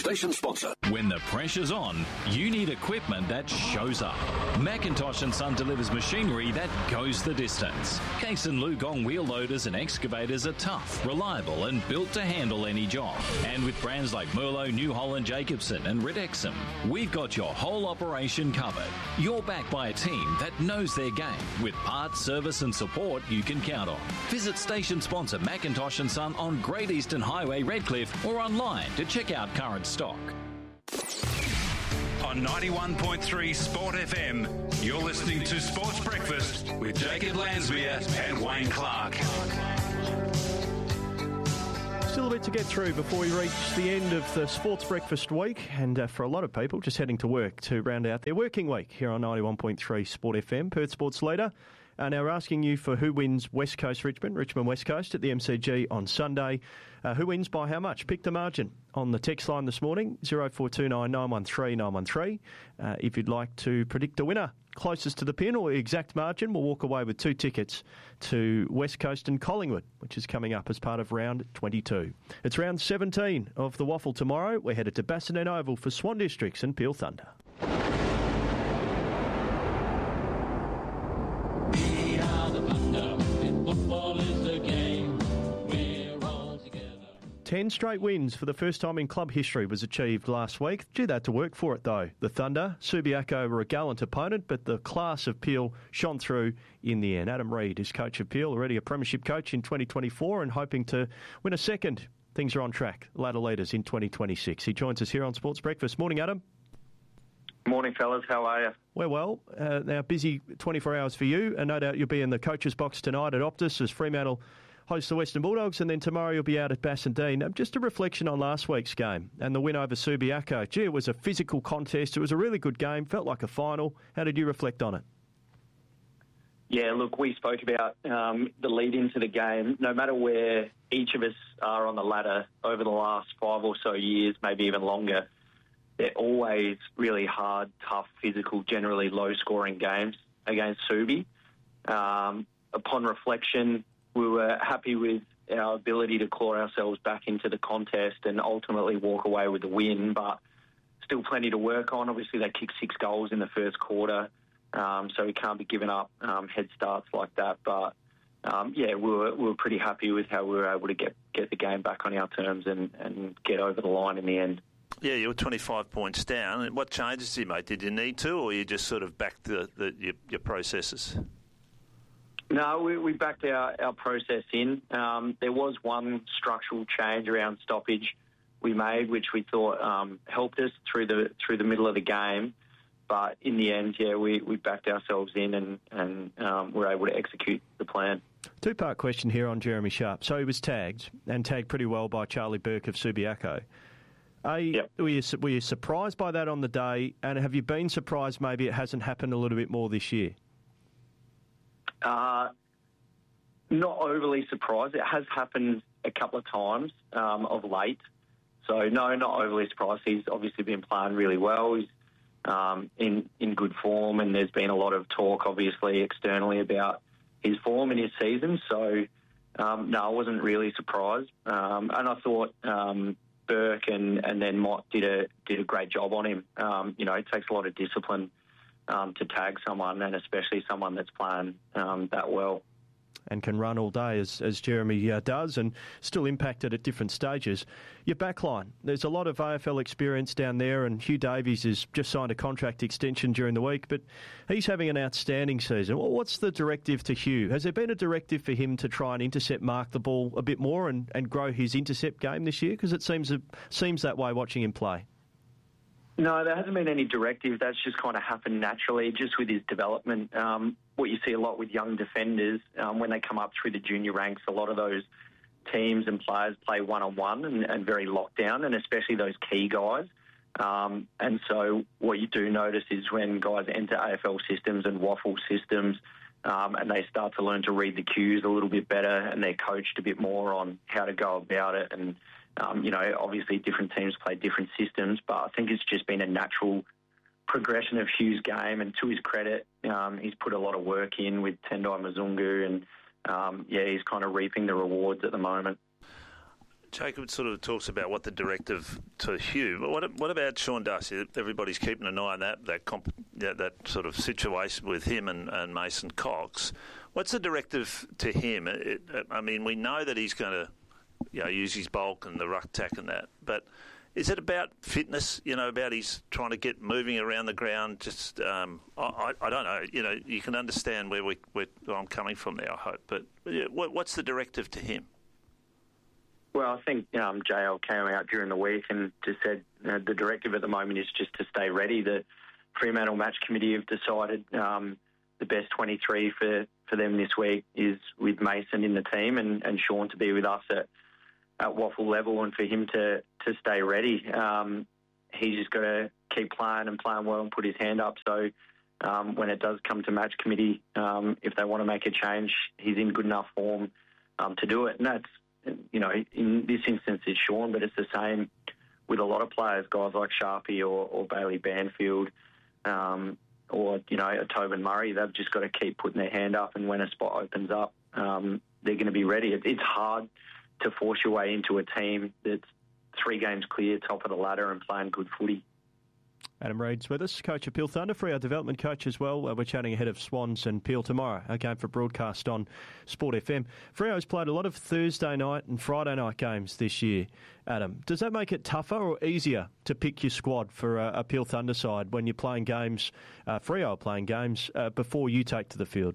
[SPEAKER 8] Station sponsor.
[SPEAKER 19] When the pressure's on, you need equipment that shows up. Macintosh and Son delivers machinery that goes the distance. Case and Lugong wheel loaders and excavators are tough, reliable and built to handle any job. And with brands like Merlo, New Holland, Jacobson and Ridexum, we've got your whole operation covered. You're backed by a team that knows their game with parts, service and support you can count on. Visit station sponsor Macintosh and Son on Great Eastern Highway, Redcliffe, or online to check out current stock.
[SPEAKER 13] On ninety-one point three Sport F M, you're listening to Sports Breakfast with Jacob Lansmere and Wayne Clark.
[SPEAKER 7] Still a bit to get through before we reach the end of the Sports Breakfast week, and uh, for a lot of people just heading to work to round out their working week here on ninety-one point three Sport F M, Perth Sports Leader. Uh, now we're asking you for who wins West Coast Richmond, Richmond West Coast at the M C G on Sunday. Uh, who wins by how much? Pick the margin on the text line this morning, zero four two nine, nine one three, nine one three. Uh, if you'd like to predict the winner closest to the pin or exact margin, we'll walk away with two tickets to West Coast and Collingwood, which is coming up as part of round twenty-two. It's round seventeen of the Waffle tomorrow. We're headed to Bassendean Oval for Swan Districts and Peel Thunder. Ten straight wins for the first time in club history was achieved last week. Gee, they had to work for it, though. The Thunder, Subiaco were a gallant opponent, but the class of Peel shone through in the end. Adam Reid is coach of Peel, already a premiership coach in twenty twenty-four and hoping to win a second. Things are on track. Ladder leaders in twenty twenty-six. He joins us here on Sports Breakfast. Morning, Adam.
[SPEAKER 20] Morning, fellas. How are you?
[SPEAKER 7] We're well. Uh, now, busy twenty-four hours for you, and no doubt you'll be in the coach's box tonight at Optus as Fremantle host the Western Bulldogs, and then tomorrow you'll be out at Bassendean. Just a reflection on last week's game and the win over Subiaco. Gee, it was a physical contest. It was a really good game. Felt like a final. How did you reflect on it?
[SPEAKER 20] Yeah, look, we spoke about um, the lead into the game. No matter where each of us are on the ladder over the last five or so years, maybe even longer, they're always really hard, tough, physical, generally low-scoring games against Subi. Um, upon reflection, we were happy with our ability to claw ourselves back into the contest and ultimately walk away with the win, but still plenty to work on. Obviously, they kicked six goals in the first quarter, um, so we can't be giving up um, head starts like that. But, um, yeah, we were, we were pretty happy with how we were able to get, get the game back on our terms and, and get over the line in the end.
[SPEAKER 14] Yeah, you were twenty-five points down. What changes did you make? Did you need to, or you just sort of backed the, the, your, your processes?
[SPEAKER 20] No, we, we backed our, our process in. Um, there was one structural change around stoppage we made, which we thought um, helped us through the through the middle of the game. But in the end, yeah, we, we backed ourselves in and, and um, were able to execute the plan.
[SPEAKER 7] Two-part question here on Jeremy Sharp. So he was tagged, and tagged pretty well by Charlie Burke of Subiaco. Are you, yep. were, you, were you surprised by that on the day, and have you been surprised maybe it hasn't happened a little bit more this year?
[SPEAKER 20] Uh, not overly surprised. It has happened a couple of times um, of late. So, no, not overly surprised. He's obviously been playing really well. He's um, in, in good form, and there's been a lot of talk, obviously, externally about his form in his season. So, um, no, I wasn't really surprised. Um, and I thought um, Burke and, and then Mott did a, did a great job on him. Um, you know, it takes a lot of discipline Um, to tag someone, and especially someone that's playing um, that well.
[SPEAKER 7] And can run all day, as, as Jeremy uh, does, and still impacted at different stages. Your backline, there's a lot of A F L experience down there, and Hugh Davies has just signed a contract extension during the week, but he's having an outstanding season. Well, what's the directive to Hugh? Has there been a directive for him to try and intercept mark the ball a bit more and, and grow his intercept game this year? Because it seems, seems that way watching him play.
[SPEAKER 20] No, there hasn't been any directive. That's just kind of happened naturally, just with his development. Um, what you see a lot with young defenders, um, when they come up through the junior ranks, a lot of those teams and players play one-on-one and, and very locked down, and especially those key guys. Um, and so what you do notice is when guys enter A F L systems and waffle systems, um, and they start to learn to read the cues a little bit better, and they're coached a bit more on how to go about it. And Um, you know, obviously different teams play different systems, but I think it's just been a natural progression of Hugh's game. And to his credit, um, he's put a lot of work in with Tendai Mzungu, and um, yeah, he's kind of reaping the rewards at the moment.
[SPEAKER 14] Jacob sort of talks about what the directive to Hugh, but what, what about Sean Darcy? Everybody's keeping an eye on that that, comp, that, that sort of situation with him and, and Mason Cox. What's the directive to him? It, it, I mean, we know that he's going to you know, use his bulk and the ruck tack and that, but is it about fitness, you know, about he's trying to get moving around the ground? Just, um, I, I don't know, you know, you can understand where, we, where I'm coming from there, I hope, but what, what's the directive to him?
[SPEAKER 20] Well, I think um, J L came out during the week and just said uh, the directive at the moment is just to stay ready. The Fremantle Match Committee have decided um, the best twenty-three for, for them this week is with Mason in the team and, and Sean to be with us at, at waffle level and for him to, to stay ready. Um, he's just got to keep playing and playing well and put his hand up. So um, when it does come to Match Committee, um, if they want to make a change, he's in good enough form um, to do it. And that's, you know, in this instance it's Sean, but it's the same with a lot of players, guys like Sharpie or, or Bailey Banfield um, or, you know, a Tobin Murray. They've just got to keep putting their hand up, and when a spot opens up, um, they're going to be ready. It, it's hard to force your way into a team that's three games clear, top of the ladder and playing good footy.
[SPEAKER 7] Adam Reid's with us, coach of Peel Thunder, for our development coach as well. Uh, we're chatting ahead of Swans and Peel tomorrow, a game for broadcast on Sport F M. Freo's played a lot of Thursday night and Friday night games this year. Adam, does that make it tougher or easier to pick your squad for a, a Peel Thunder side when you're playing games, uh, Freo playing games, uh, before you take to the field?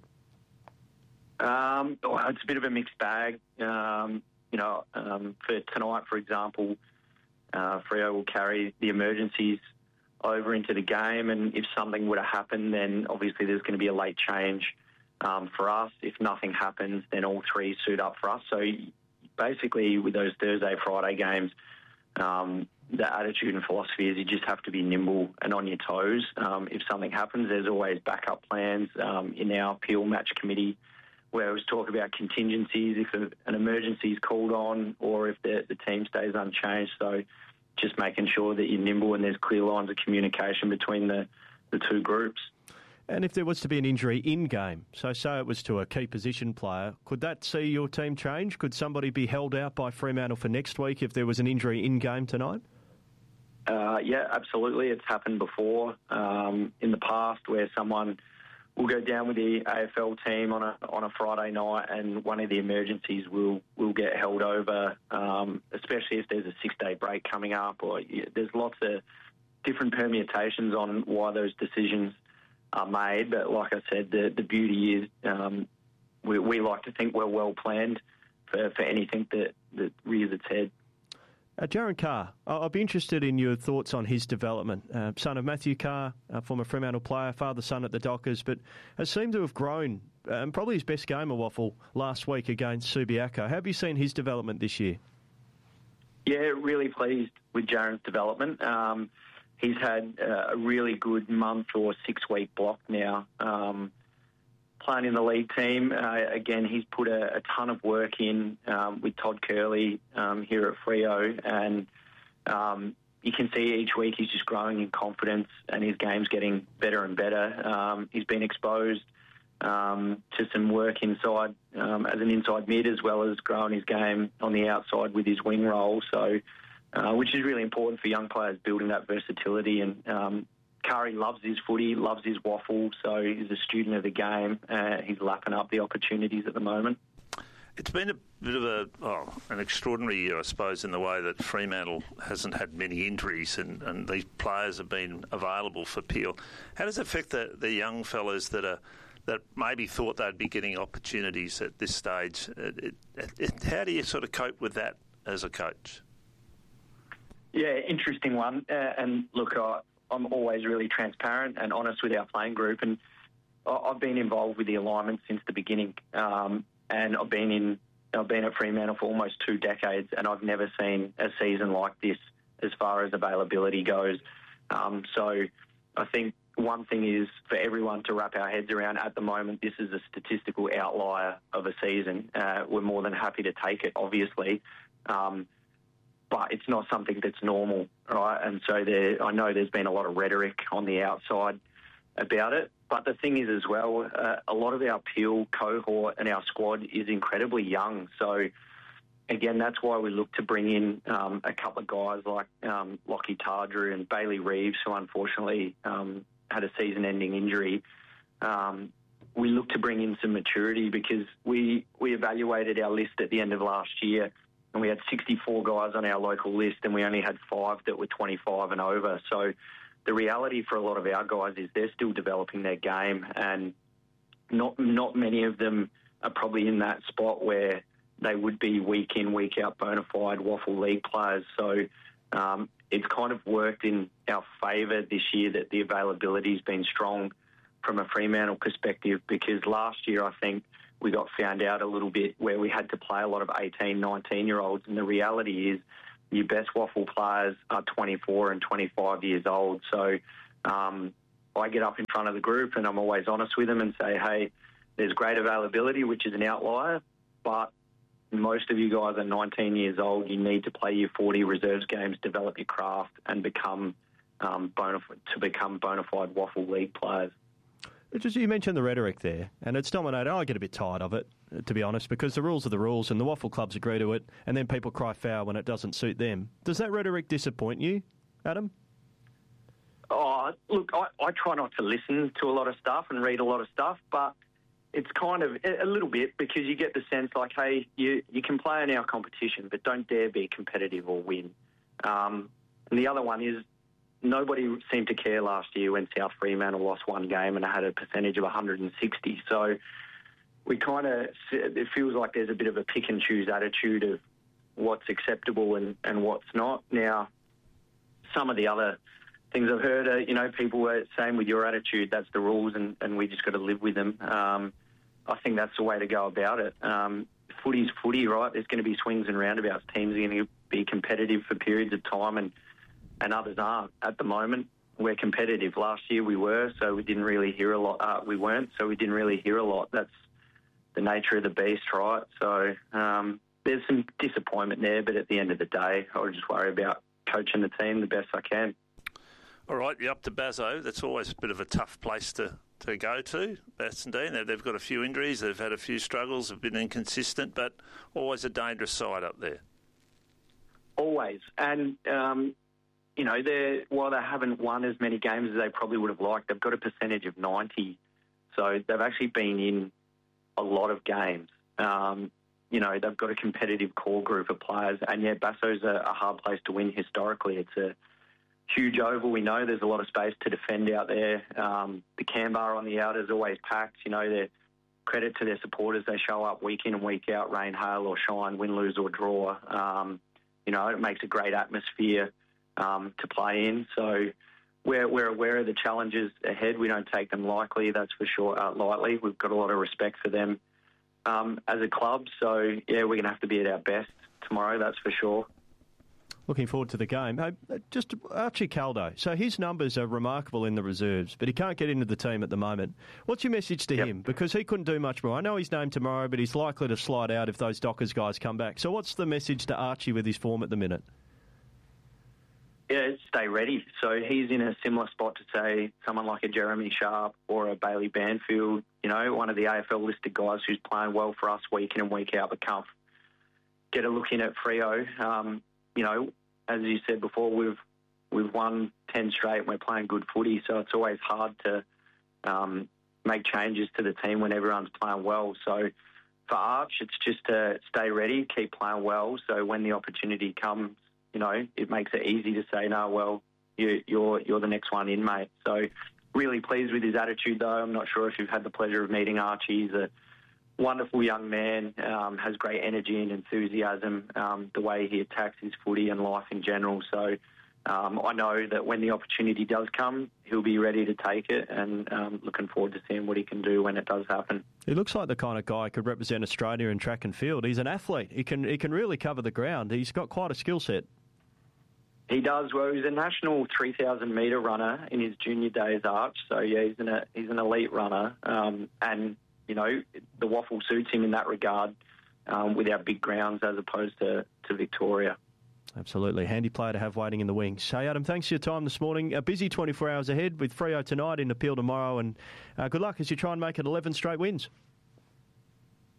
[SPEAKER 20] Um, well, it's a bit of a mixed bag. Um, you know, um, for tonight, for example, uh, Freo will carry the emergencies over into the game, and if something were to happen, then obviously there's going to be a late change um, for us. If nothing happens, then all three suit up for us. So basically with those Thursday, Friday games, um, the attitude and philosophy is you just have to be nimble and on your toes. Um, if something happens, there's always backup plans um, in our Peel Match Committee, where it was talk about contingencies if a, an emergency is called on or if the, the team stays unchanged. So just making sure that you're nimble and there's clear lines of communication between the, the two groups.
[SPEAKER 7] And if there was to be an injury in-game, so say it was to a key position player, could that see your team change? Could somebody be held out by Fremantle for next week if there was an injury in-game tonight?
[SPEAKER 20] Uh, yeah, absolutely. It's happened before um, in the past where someone will go down with the A F L team on a on a Friday night, and one of the emergencies will will get held over, um, especially if there's a six-day break coming up. Or yeah, there's lots of different permutations on why those decisions are made. But like I said, the the beauty is um, we, we like to think we're well planned for, for anything that, that rears its head.
[SPEAKER 7] Uh, Jaron Carr, I'll be interested in your thoughts on his development. Uh, son of Matthew Carr, uh, former Fremantle player, father, son at the Dockers, but has seemed to have grown, and um, probably his best game of waffle last week against Subiaco. How have you seen his development this year?
[SPEAKER 20] Yeah, really pleased with Jaron's development. Um, he's had uh, a really good month or six-week block now. Um, playing in the league team. Uh, again, he's put a, a ton of work in um, with Todd Curley um, here at Freo, and um, you can see each week he's just growing in confidence and his game's getting better and better. Um, he's been exposed um, to some work inside um, as an inside mid, as well as growing his game on the outside with his wing role, so uh, which is really important for young players, building that versatility. And um, Curry loves his footy, loves his waffle, so he's a student of the game. Uh, he's lapping up the opportunities at the moment.
[SPEAKER 14] It's been a bit of a oh, an extraordinary year, I suppose, in the way that Fremantle hasn't had many injuries and, and these players have been available for Peel. How does it affect the, the young fellas that are that maybe thought they'd be getting opportunities at this stage? It, it, it, how do you sort of cope with that as a coach?
[SPEAKER 20] Yeah, interesting one. Uh, and look, I... I'm always really transparent and honest with our playing group, and I've been involved with the alignment since the beginning. Um, and I've been in, I've been at Fremantle for almost two decades, and I've never seen a season like this as far as availability goes. Um, so I think one thing is for everyone to wrap our heads around. At the moment, this is a statistical outlier of a season. Uh, we're more than happy to take it, obviously. Um, But it's not something that's normal, right? And so there, I know there's been a lot of rhetoric on the outside about it. But the thing is as well, uh, a lot of our Peel cohort and our squad is incredibly young. So again, that's why we look to bring in um, a couple of guys like um, Lockie Tardrew and Bailey Reeves, who unfortunately um, had a season-ending injury. Um, we look to bring in some maturity because we, we evaluated our list at the end of last year and we had sixty-four guys on our local list and we only had five that were twenty-five and over. So the reality for a lot of our guys is they're still developing their game, and not not many of them are probably in that spot where they would be week in, week out bona fide Waffle League players. So um, it's kind of worked in our favour this year that the availability has been strong from a Fremantle perspective, because last year I think we got found out a little bit where we had to play a lot of eighteen, nineteen-year-olds, and the reality is your best Waffle players are twenty-four and twenty-five years old. So um, I get up in front of the group and I'm always honest with them and say, hey, there's great availability, which is an outlier, but most of you guys are nineteen years old. You need to play your forty reserves games, develop your craft, and become um, bona fide, to become bona fide Waffle League players.
[SPEAKER 7] Just, you mentioned the rhetoric there, and it's dominated. I get a bit tired of it, to be honest, because the rules are the rules, and the Waffle clubs agree to it, and then people cry foul when it doesn't suit them. Does that rhetoric disappoint you, Adam?
[SPEAKER 20] Oh, look, I, I try not to listen to a lot of stuff and read a lot of stuff, but it's kind of a little bit, because you get the sense like, hey, you, you can play in our competition, but don't dare be competitive or win. Um, and the other one is, nobody seemed to care last year when South Fremantle lost one game and had a percentage of one hundred sixty. So we kind of, it feels like there's a bit of a pick and choose attitude of what's acceptable and, and what's not. Now, some of the other things I've heard are, you know, people were saying with your attitude, that's the rules and, and we just got to live with them. Um, I think that's the way to go about it. Um, footy's footy, right? There's going to be swings and roundabouts. Teams are going to be competitive for periods of time, and and others aren't. At the moment, we're competitive. Last year we were, so we didn't really hear a lot. Uh, we weren't, so we didn't really hear a lot. That's the nature of the beast, right? So um, there's some disappointment there, but at the end of the day, I'll just worry about coaching the team the best I can.
[SPEAKER 14] All right, you're up to Bazzo. That's always a bit of a tough place to, to go to, Bassendean. They've got a few injuries, they've had a few struggles, have been inconsistent, but always a dangerous side up there.
[SPEAKER 20] Always. And, um, you know, they're, while they haven't won as many games as they probably would have liked, they've got a percentage of ninety. So they've actually been in a lot of games. Um, you know, they've got a competitive core group of players. And, yeah, Basso's a, a hard place to win historically. It's a huge oval. We know there's a lot of space to defend out there. Um, the Canberra on the out is always packed. You know, they're credit to their supporters. They show up week in and week out, rain, hail or shine, win, lose or draw. Um, you know, it makes a great atmosphere um, to play in. So we're, we're aware of the challenges ahead. We don't take them lightly, that's for sure, uh, lightly. We've got a lot of respect for them um, as a club. So, yeah, we're going to have to be at our best tomorrow, that's for sure.
[SPEAKER 7] Looking forward to the game. Uh, just Archie Caldo. So his numbers are remarkable in the reserves, but he can't get into the team at the moment. What's your message to yep. him? Because he couldn't do much more. I know he's named tomorrow, but he's likely to slide out if those Dockers guys come back. So what's the message to Archie with his form at the minute?
[SPEAKER 20] Yeah, stay ready. So he's in a similar spot to, say, someone like a Jeremy Sharp or a Bailey Banfield, you know, one of the A F L-listed guys who's playing well for us week in and week out, but can't get a look in at Freo. Um, you know, as you said before, we've we've won ten straight and we're playing good footy, so it's always hard to um, make changes to the team when everyone's playing well. So for Arch, it's just to stay ready, keep playing well, so when the opportunity comes, you know, it makes it easy to say, no, well, you, you're you're the next one in, mate. So really pleased with his attitude, though. I'm not sure if you've had the pleasure of meeting Archie. He's a wonderful young man, um, has great energy and enthusiasm, um, the way he attacks his footy and life in general. So um, I know that when the opportunity does come, he'll be ready to take it, and um, looking forward to seeing what he can do when it does happen.
[SPEAKER 7] He looks like the kind of guy who could represent Australia in track and field. He's an athlete. He can he can really cover the ground. He's got quite a skill set.
[SPEAKER 20] He does. Well, he's a national three thousand metre runner in his junior days, Arch. So, yeah, he's an, he's an elite runner. Um, and, you know, the Waffle suits him in that regard um, with our big grounds as opposed to, to Victoria.
[SPEAKER 7] Absolutely. Handy player to have waiting in the wings. Hey, Adam, thanks for your time this morning. A busy twenty-four hours ahead with Freo tonight, in Appeal tomorrow. And uh, good luck as you try and make it eleven straight wins.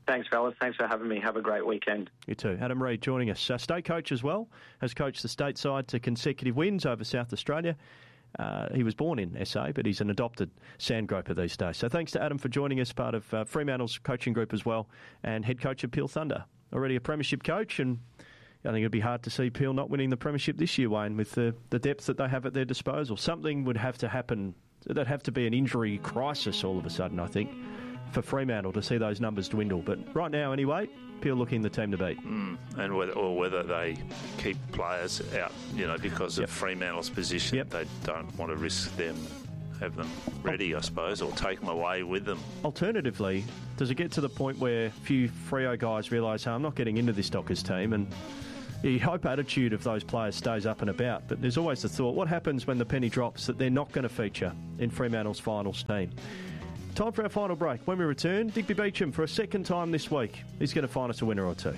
[SPEAKER 21] Thanks, fellas. Thanks for having me. Have a great weekend.
[SPEAKER 7] You too. Adam Reid joining us. Uh, state coach as well. Has coached the state side to consecutive wins over South Australia. Uh, he was born in S A, but he's an adopted Sandgroper these days. So thanks to Adam for joining us, part of uh, Fremantle's coaching group as well, and head coach of Peel Thunder. Already a premiership coach, and I think it'd be hard to see Peel not winning the premiership this year, Wayne, with the, the depth that they have at their disposal. Something would have to happen. There'd have to be an injury crisis all of a sudden, I think, for Fremantle to see those numbers dwindle. But right now, anyway, Peel looking the team to beat.
[SPEAKER 14] Mm, and whether, or whether they keep players out, you know, because
[SPEAKER 7] yep.
[SPEAKER 14] of Fremantle's position. Yep. They don't want to risk them, have them ready, I suppose, or take them away with them.
[SPEAKER 7] Alternatively, does it get to the point where a few Freo guys realise, hey, I'm not getting into this Dockers team, and you hope attitude of those players stays up and about, but there's always the thought, what happens when the penny drops that they're not going to feature in Fremantle's finals team? Time for our final break. When we return, Digby Beecham for a second time this week. He's going to find us a winner or two.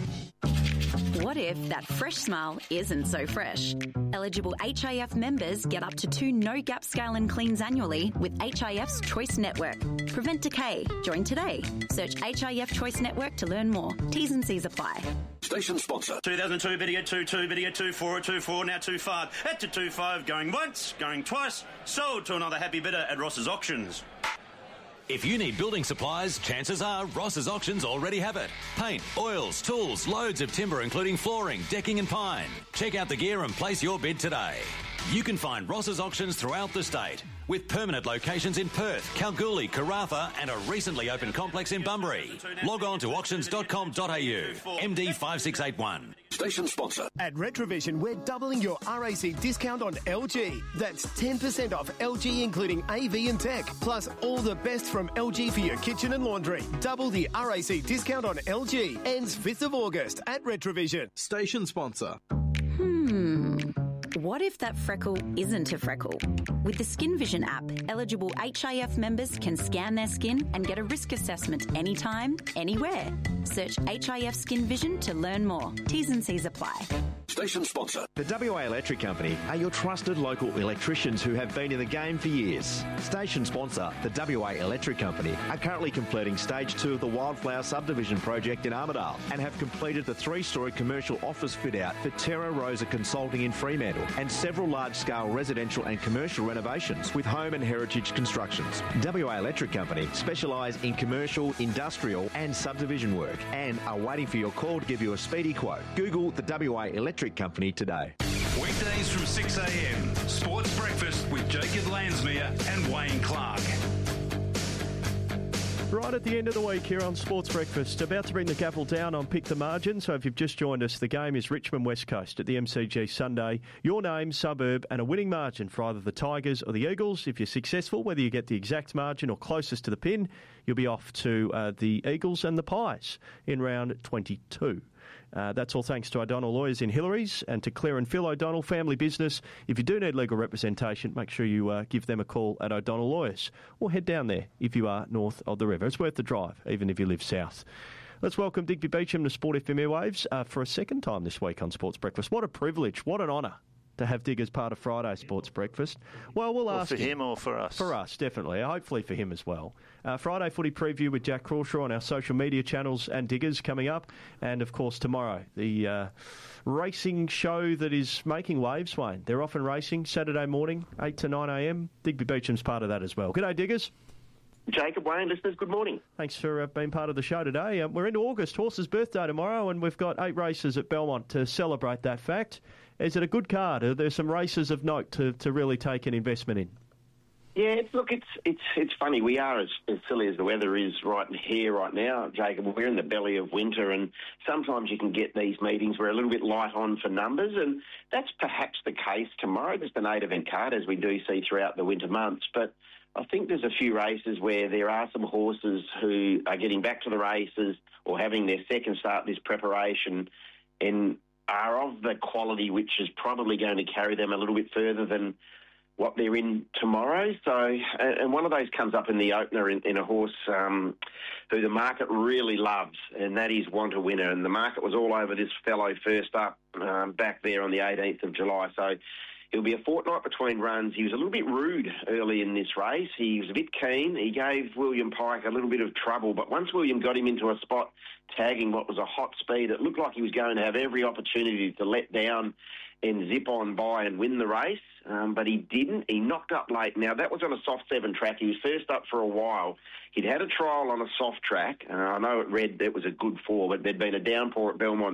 [SPEAKER 22] What if that fresh smile isn't so fresh? Eligible H I F members get up to two no-gap scale and cleans annually with H I F's Choice Network. Prevent decay. Join today. Search H I F Choice Network to learn more. T's and C's apply.
[SPEAKER 23] Station sponsor. two thousand two, video two two, video two four, two four, now two five. At to two five, going once, going twice. Sold to another happy bidder at Ross's Auctions.
[SPEAKER 19] If you need building supplies, chances are Ross's Auctions already have it. Paint, oils, tools, loads of timber including flooring, decking and pine. Check out the gear and place your bid today. You can find Ross's Auctions throughout the state, with permanent locations in Perth, Kalgoorlie, Karratha and a recently opened complex in Bunbury. Log on to auctions dot com dot a u. M D five six eight one.
[SPEAKER 23] Station sponsor.
[SPEAKER 24] At Retrovision, we're doubling your R A C discount on L G. That's ten percent off L G, including A V and tech, plus all the best from L G for your kitchen and laundry. Double the R A C discount on L G. Ends fifth of August at Retrovision.
[SPEAKER 23] Station sponsor.
[SPEAKER 22] Hmm. What if that freckle isn't a freckle? With the Skin Vision app, eligible H I F members can scan their skin and get a risk assessment anytime, anywhere. Search H I F Skin Vision to learn more. T's and C's apply.
[SPEAKER 23] Station sponsor.
[SPEAKER 25] The W A Electric Company are your trusted local electricians who have been in the game for years. Station sponsor, the W A Electric Company, are currently completing stage two of the Wildflower Subdivision project in Armidale and have completed the three-storey commercial office fit-out for Terra Rosa Consulting in Fremantle and several large-scale residential and commercial renovations with home and heritage constructions. W A Electric Company specialise in commercial, industrial and subdivision work and are waiting for your call to give you a speedy quote. Google the W A Electric Company today.
[SPEAKER 13] Weekdays from six a m. Sports Breakfast with Jacob Lansmere and Wayne Clark.
[SPEAKER 7] Right at the end of the week here on Sports Breakfast, about to bring the gavel down on Pick the Margin. So if you've just joined us, the game is Richmond West Coast at the M C G Sunday. Your name, suburb and a winning margin for either the Tigers or the Eagles. If you're successful, whether you get the exact margin or closest to the pin, you'll be off to uh, the Eagles and the Pies in round twenty-two. Uh, that's all thanks to O'Donnell Lawyers in Hillary's and to Claire and Phil O'Donnell Family Business. If you do need legal representation, make sure you uh, give them a call at O'Donnell Lawyers or head down there if you are north of the river. It's worth the drive, even if you live south. Let's welcome Digby Beecham to Sport F M Airwaves uh, for a second time this week on Sports Breakfast. What a privilege, what an honour to have Dig as part of Friday Sports Breakfast. Well, we'll
[SPEAKER 14] or
[SPEAKER 7] ask
[SPEAKER 14] for him, him or for us.
[SPEAKER 7] For us, definitely. Hopefully for him as well. Uh, Friday footy preview with Jack Crawshaw on our social media channels and Diggers coming up. And, of course, tomorrow, the uh, racing show that is making waves, Wayne. They're often racing Saturday morning, eight to nine a m. Digby Beecham's part of that as well. G'day, Diggers.
[SPEAKER 26] Jacob, Wayne, listeners, good morning.
[SPEAKER 7] Thanks for uh, being part of the show today. Uh, we're into August, Horse's birthday tomorrow, and we've got eight races at Belmont to celebrate that fact. Is it a good card? Are there some races of note to, to really take an investment in?
[SPEAKER 26] Yeah, it's, look, it's it's it's funny. We are as, as silly as the weather is right here, right now, Jacob. We're in the belly of winter, and sometimes you can get these meetings where a little bit light on for numbers, and that's perhaps the case tomorrow. There's an eight-event card, as we do see throughout the winter months, but I think there's a few races where there are some horses who are getting back to the races or having their second start this preparation and are of the quality which is probably going to carry them a little bit further than what they're in tomorrow. So, and one of those comes up in the opener in, in a horse um, who the market really loves, and that is Want a Winner. And the market was all over this fellow first up um, back there on the eighteenth of July. So it'll be a fortnight between runs. He was a little bit rude early in this race. He was a bit keen. He gave William Pike a little bit of trouble, but once William got him into a spot tagging what was a hot speed, it looked like he was going to have every opportunity to let down and zip on by and win the race, um, but he didn't. He knocked up late. Now, that was on a soft seven track. He was first up for a while. He'd had a trial on a soft track. Uh, I know it read it was a good four, but there'd been a downpour at Belmont,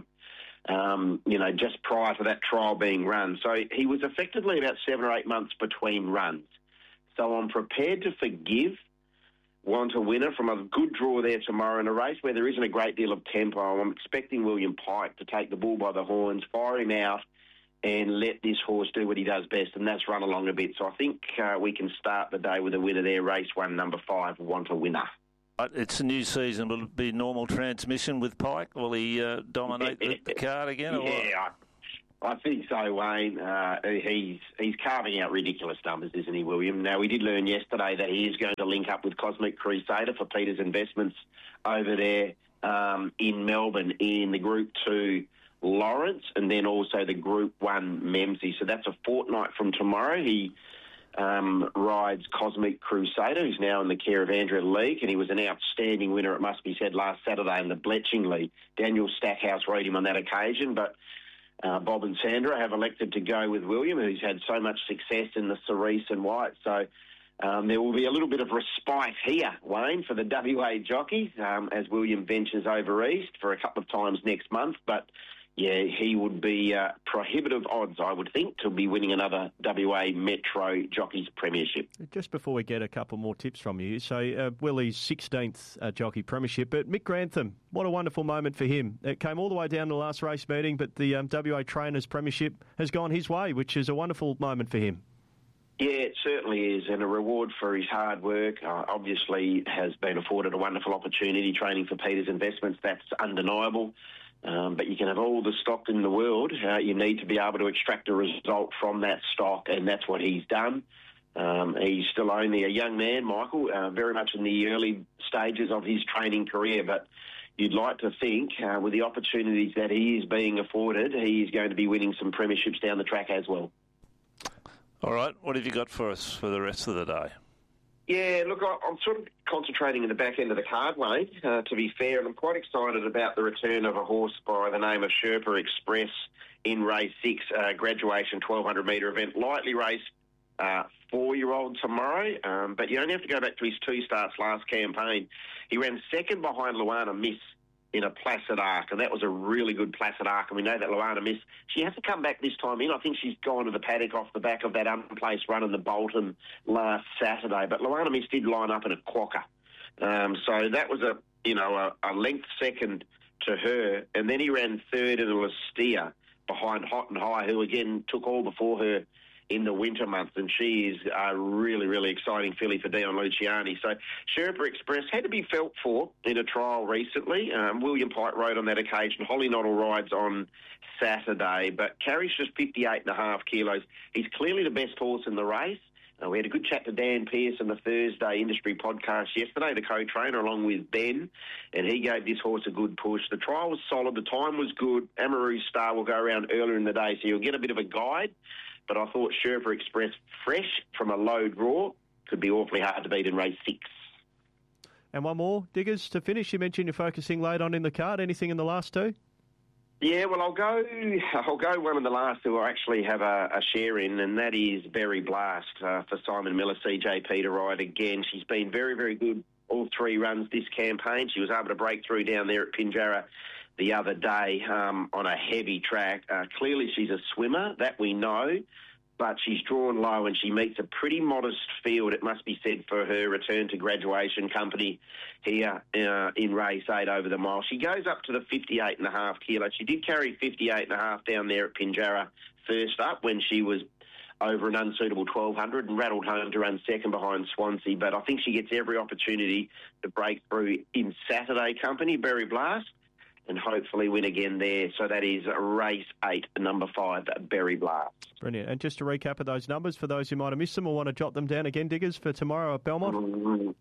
[SPEAKER 26] um, you know, just prior to that trial being run. So he was effectively about seven or eight months between runs. So I'm prepared to forgive Want a Winner from a good draw there tomorrow in a race where there isn't a great deal of tempo. I'm expecting William Pike to take the bull by the horns, fire him out, and let this horse do what he does best, and that's run along a bit. So I think uh, we can start the day with a winner there, race one, number five, Want a Winner.
[SPEAKER 14] It's a new season. Will it be normal transmission with Pike? Will he uh, dominate the, the card again? Or
[SPEAKER 26] yeah, I, I think so, Wayne. Uh, he's he's carving out ridiculous numbers, isn't he, William? Now, we did learn yesterday that he is going to link up with Cosmic Crusader for Peter's Investments over there um, in Melbourne in the Group two Lawrence, and then also the Group one Memsey. So that's a fortnight from tomorrow. He um, rides Cosmic Crusader, who's now in the care of Andrew Leake, and he was an outstanding winner, it must be said, last Saturday in the Bletching League. Daniel Stackhouse rode him on that occasion, but uh, Bob and Sandra have elected to go with William, who's had so much success in the Cerise and White. So um, there will be a little bit of respite here, Wayne, for the W A jockeys um, as William ventures over east for a couple of times next month, but yeah, he would be uh, prohibitive odds, I would think, to be winning another W A Metro Jockeys Premiership.
[SPEAKER 7] Just before we get a couple more tips from you, so uh, Willie's sixteenth uh, Jockey Premiership, but Mick Grantham, what a wonderful moment for him. It came all the way down to the last race meeting, but the um, W A Trainers Premiership has gone his way, which is a wonderful moment for him.
[SPEAKER 26] Yeah, it certainly is, and a reward for his hard work. Uh, obviously has been afforded a wonderful opportunity training for Peter's Investments. That's undeniable. Um, but you can have all the stock in the world. Uh, you need to be able to extract a result from that stock, and that's what he's done. Um, he's still only a young man, Michael, uh, very much in the early stages of his training career, but you'd like to think uh, with the opportunities that he is being afforded, he is going to be winning some premierships down the track as well.
[SPEAKER 14] All right, what have you got for us for the rest of the day?
[SPEAKER 26] Yeah, look, I, I'm sort of concentrating in the back end of the card, Wayne, uh, to be fair, and I'm quite excited about the return of a horse by the name of Sherpa Express in race six, uh, graduation twelve hundred metre event. Lightly raced uh, four-year-old tomorrow, um, but you only have to go back to his two starts last campaign. He ran second behind Luana Miss in a Placid Arc, and that was a really good Placid Arc, and we know that Luana Miss, she has to come back this time in. I think she's gone to the paddock off the back of that unplaced run in the Bolton last Saturday, but Luana Miss did line up in a quokka. Um, so that was a, you know, a, a length second to her, and then he ran third in a Lustia behind Hot and High, who again took all before her in the winter months, and she is a really, really exciting filly for Dion Luciani. So Sherpa Express had to be felt for in a trial recently. Um, William Pike rode on that occasion. Holly Noddle rides on Saturday, but carries just fifty-eight and a half kilos. He's clearly the best horse in the race. Uh, we had a good chat to Dan Pearce in the Thursday Industry podcast yesterday, the co-trainer, along with Ben, and he gave this horse a good push. The trial was solid. The time was good. Amaru Star will go around earlier in the day, so you'll get a bit of a guide. But I thought Sherpa Express, fresh from a low draw, could be awfully hard to beat in race six.
[SPEAKER 7] And one more, Diggers, to finish. You mentioned you're focusing late on in the card. Anything in the last two?
[SPEAKER 26] Yeah, well, I'll go I'll go one of the last who I actually have a, a share in, and that is Berry Blast uh, for Simon Miller, C J P to ride again. She's been very, very good all three runs this campaign. She was able to break through down there at Pinjarra the other day um, on a heavy track. Uh, clearly she's a swimmer, that we know, but she's drawn low and she meets a pretty modest field, it must be said, for her return to Graduation Company here uh, in race eight over the mile. She goes up to the fifty-eight and a half kilos. She did carry fifty-eight and a half down there at Pinjarra first up when she was over an unsuitable twelve hundred and rattled home to run second behind Swansea, but I think she gets every opportunity to break through in Saturday Company, Berry Blast, and hopefully win again there. So that is race eight, number five, Berry Blast.
[SPEAKER 7] Brilliant. And just to recap of those numbers, for those who might have missed them or want to jot them down again, Diggers, for tomorrow at Belmont?
[SPEAKER 26] Mm, yep.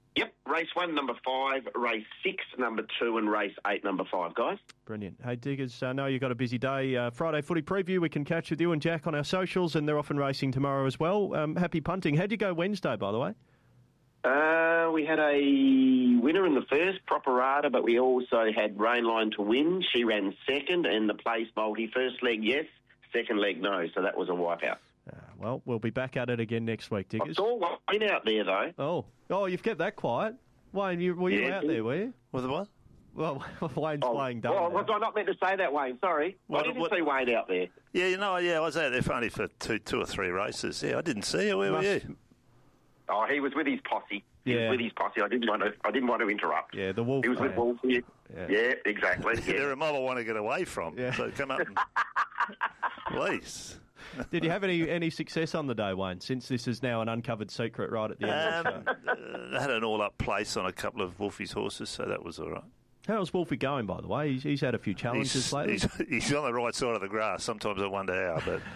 [SPEAKER 26] race one, number five, race six, number two, and race eight, number five, guys.
[SPEAKER 7] Brilliant. Hey, Diggers, I know you've got a busy day. Uh, Friday footy preview, we can catch with you and Jack on our socials, and they're off and racing tomorrow as well. Um, happy punting. How'd you go Wednesday, by the way?
[SPEAKER 26] Uh, we had a winner in the first, Properata, but we also had Rainline to win. She ran second, and the place multi. First leg, yes. Second leg, no. So that was a wipeout.
[SPEAKER 7] Uh, well, we'll be back at it again next week, Diggers.
[SPEAKER 26] I saw Wayne out there, though.
[SPEAKER 7] Oh, oh, you've kept that quiet. Wayne, you, were you
[SPEAKER 26] Yeah,
[SPEAKER 7] out
[SPEAKER 26] he-
[SPEAKER 7] there, were you?
[SPEAKER 14] With the what?
[SPEAKER 7] Well, Wayne's
[SPEAKER 26] Oh,
[SPEAKER 7] playing double.
[SPEAKER 26] well, was I not meant to say that, Wayne? Sorry.
[SPEAKER 14] What-
[SPEAKER 26] I didn't
[SPEAKER 14] what-
[SPEAKER 26] see Wayne out there.
[SPEAKER 14] Yeah, you know, yeah, I was out there for only for two, two or three races. Yeah, I didn't see you. Where were
[SPEAKER 7] Must-
[SPEAKER 14] you?
[SPEAKER 26] Oh, he was with his posse. He
[SPEAKER 7] Yeah.
[SPEAKER 26] was with his posse. I didn't want to. I didn't want to interrupt.
[SPEAKER 7] Yeah, the Wolf.
[SPEAKER 26] He was with
[SPEAKER 7] man.
[SPEAKER 26] Wolfie.
[SPEAKER 7] Yeah.
[SPEAKER 26] Yeah, exactly.
[SPEAKER 14] They're
[SPEAKER 26] Yeah.
[SPEAKER 14] a mob I want to get away from.
[SPEAKER 7] Yeah.
[SPEAKER 14] So come up and please.
[SPEAKER 7] Did you have any, any success on the day, Wayne, since this is now an uncovered secret right at the end of the
[SPEAKER 14] Um,
[SPEAKER 7] show?
[SPEAKER 14] uh, had an all-up place on a couple of Wolfie's horses, so that was all right.
[SPEAKER 7] How's Wolfie going, by the way? He's, he's had a few challenges
[SPEAKER 14] He's,
[SPEAKER 7] lately.
[SPEAKER 14] he's, he's on the right side of the grass. Sometimes I wonder how, but...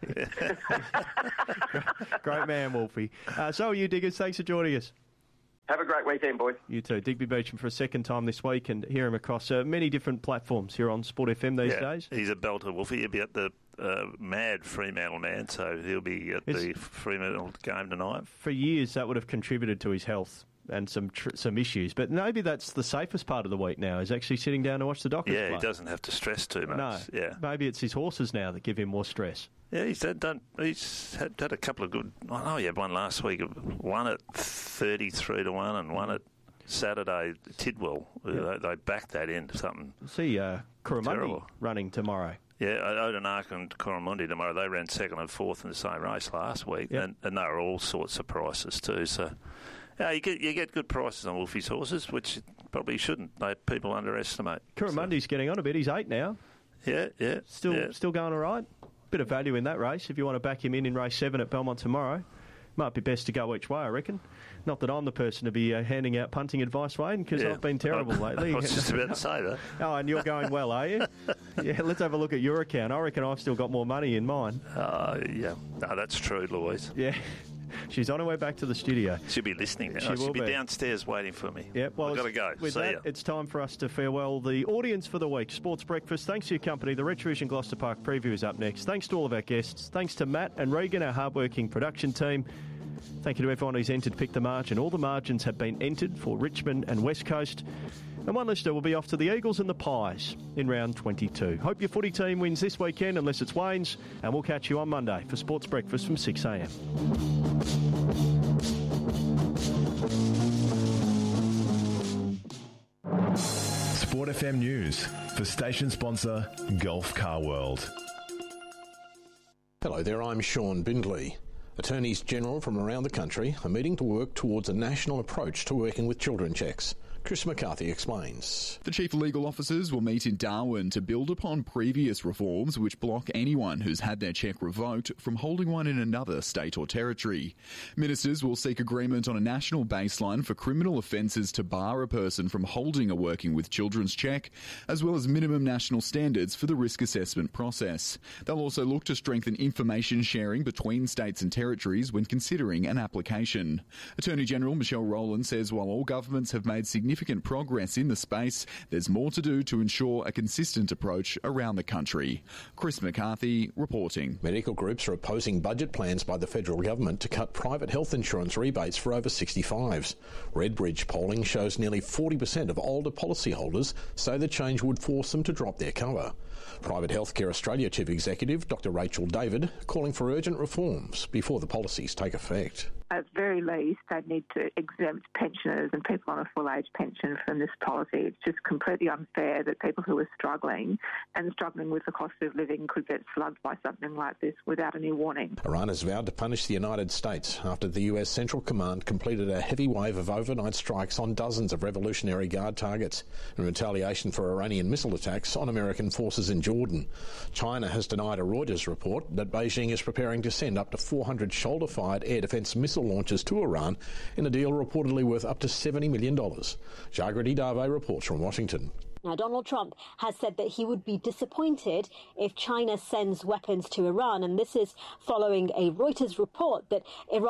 [SPEAKER 7] Great man, Wolfie. Uh, so are you, Diggers. Thanks for joining us.
[SPEAKER 26] Have a great weekend, boys.
[SPEAKER 7] You too. Digby Beecham for a second time this week, and hear him across uh, many different platforms here on Sport F M these
[SPEAKER 14] yeah,
[SPEAKER 7] days.
[SPEAKER 14] he's a belter, Wolfie. He'll be at the uh, mad Fremantle man, so he'll be at
[SPEAKER 7] It's-
[SPEAKER 14] the Fremantle game tonight.
[SPEAKER 7] For years, that would have contributed to his health and some tr- some issues. But maybe that's the safest part of the week now, is actually sitting down to watch the Dockers
[SPEAKER 14] Yeah,
[SPEAKER 7] play.
[SPEAKER 14] he doesn't have to stress too much.
[SPEAKER 7] No,
[SPEAKER 14] Yeah.
[SPEAKER 7] maybe it's his horses now that give him more stress.
[SPEAKER 14] Yeah, he's had, done. He's had, had a couple of good. I know he had one last week. One at thirty-three to one, and one at Saturday Tidwell.
[SPEAKER 7] Yeah.
[SPEAKER 14] They, they backed that into something.
[SPEAKER 7] See uh, Kurramundi
[SPEAKER 14] Terrible.
[SPEAKER 7] running tomorrow.
[SPEAKER 14] Yeah, Odenak and Coromundee tomorrow. They ran second and fourth in the same race last week,
[SPEAKER 7] Yep.
[SPEAKER 14] and, and they were all sorts of prices too. So, yeah, you get you get good prices on Wolfie's horses, which probably shouldn't. They people underestimate.
[SPEAKER 7] Kurramundi's getting on a bit. He's eight now.
[SPEAKER 14] Yeah, yeah,
[SPEAKER 7] Still,
[SPEAKER 14] yeah.
[SPEAKER 7] still going all right. Bit of value in that race. If you want to back him in in race seven at Belmont tomorrow, might be best to go each way, I reckon. Not that I'm the person to be uh, handing out punting advice, Wayne, because
[SPEAKER 14] Yeah.
[SPEAKER 7] I've been terrible lately.
[SPEAKER 14] I was just about to say that.
[SPEAKER 7] Oh, and you're going well, are you? Yeah, let's have a look at your account. I reckon I've still got more money in mine.
[SPEAKER 14] Uh, yeah, no, that's true, Louise.
[SPEAKER 7] Yeah. She's on her way back to the studio.
[SPEAKER 14] She'll be listening now.
[SPEAKER 7] She
[SPEAKER 14] She'll
[SPEAKER 7] will
[SPEAKER 14] be,
[SPEAKER 7] be.
[SPEAKER 14] downstairs waiting for me.
[SPEAKER 7] Yep, well,
[SPEAKER 14] I've got to
[SPEAKER 7] it's-
[SPEAKER 14] go.
[SPEAKER 7] With
[SPEAKER 14] See
[SPEAKER 7] that,
[SPEAKER 14] ya.
[SPEAKER 7] it's time for us to farewell the audience for the week. Sports Breakfast. Thanks for your company. The Retrovision Gloucester Park preview is up next. Thanks to all of our guests. Thanks to Matt and Regan, our hardworking production team. Thank you to everyone who's entered Pick the Margin. All the margins have been entered for Richmond and West Coast. And one listener will be off to the Eagles and the Pies in round twenty-two. Hope your footy team wins this weekend, unless it's Wayne's. And we'll catch you on Monday for Sports Breakfast from six a m.
[SPEAKER 11] Sport F M News for station sponsor Gulf Car World.
[SPEAKER 1] Hello there, I'm Sean Bindley. Attorneys General from around the country are meeting to work towards a national approach to working with children checks. Chris McCarthy explains.
[SPEAKER 2] The chief legal officers will meet in Darwin to build upon previous reforms which block anyone who's had their cheque revoked from holding one in another state or territory. Ministers will seek agreement on a national baseline for criminal offences to bar a person from holding a working with children's cheque, as well as minimum national standards for the risk assessment process. They'll also look to strengthen information sharing between states and territories when considering an application. Attorney General Michelle Rowland says while all governments have made significant Significant progress in the space, there's more to do to ensure a consistent approach around the country. Chris McCarthy reporting.
[SPEAKER 1] Medical groups are opposing budget plans by the federal government to cut private health insurance rebates for over sixty-fives. Redbridge polling shows nearly forty percent of older policyholders say the change would force them to drop their cover. Private Healthcare Australia Chief Executive Doctor Rachel David calling for urgent reforms before the policies take effect.
[SPEAKER 3] At the very least, they need to exempt pensioners and people on a full-age pension from this policy. It's just completely unfair that people who are struggling and struggling with the cost of living could get slugged by something like this without any warning.
[SPEAKER 1] Iran has vowed to punish the United States after the U S Central Command completed a heavy wave of overnight strikes on dozens of Revolutionary Guard targets in retaliation for Iranian missile attacks on American forces in Jordan. China has denied a Reuters report that Beijing is preparing to send up to four hundred shoulder-fired air defence missile launches to Iran in a deal reportedly worth up to seventy million dollars. Jagrati Dave reports from Washington.
[SPEAKER 4] Now, Donald Trump has said that he would be disappointed if China sends weapons to Iran, and this is following a Reuters report that Iran is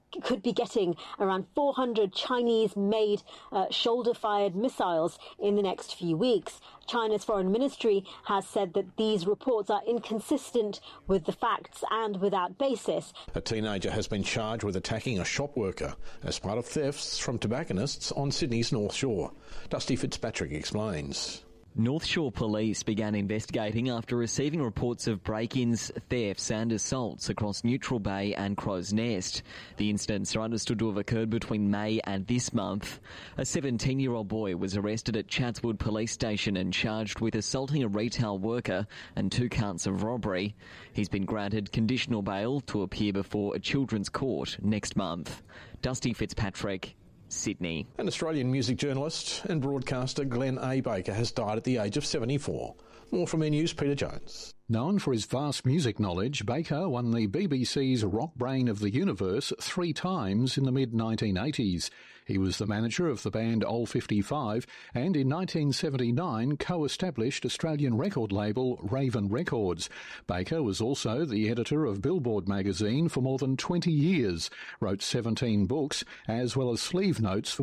[SPEAKER 4] could be getting around four hundred Chinese-made uh, shoulder-fired missiles in the next few weeks. China's foreign ministry has said that these reports are inconsistent with the facts and without basis.
[SPEAKER 1] A teenager has been charged with attacking a shop worker as part of thefts from tobacconists on Sydney's North Shore. Dusty Fitzpatrick explains.
[SPEAKER 6] North Shore Police began investigating after receiving reports of break-ins, thefts and assaults across Neutral Bay and Crow's Nest. The incidents are understood to have occurred between May and this month. A seventeen-year-old boy was arrested at Chatswood Police Station and charged with assaulting a retail worker and two counts of robbery. He's been granted conditional bail to appear before a children's court next month. Dusty Fitzpatrick, Sydney.
[SPEAKER 1] An Australian music journalist and broadcaster Glenn A. Baker has died at the age of seventy-four. More from E News' Peter Jones.
[SPEAKER 9] Known for his vast music knowledge, Baker won the B B C's Rock Brain of the Universe three times in the mid nineteen eighties. He was the manager of the band Old fifty-five and in nineteen seventy-nine co-established Australian record label Raven Records. Baker was also the editor of Billboard magazine for more than twenty years, wrote seventeen books, as well as sleeve notes for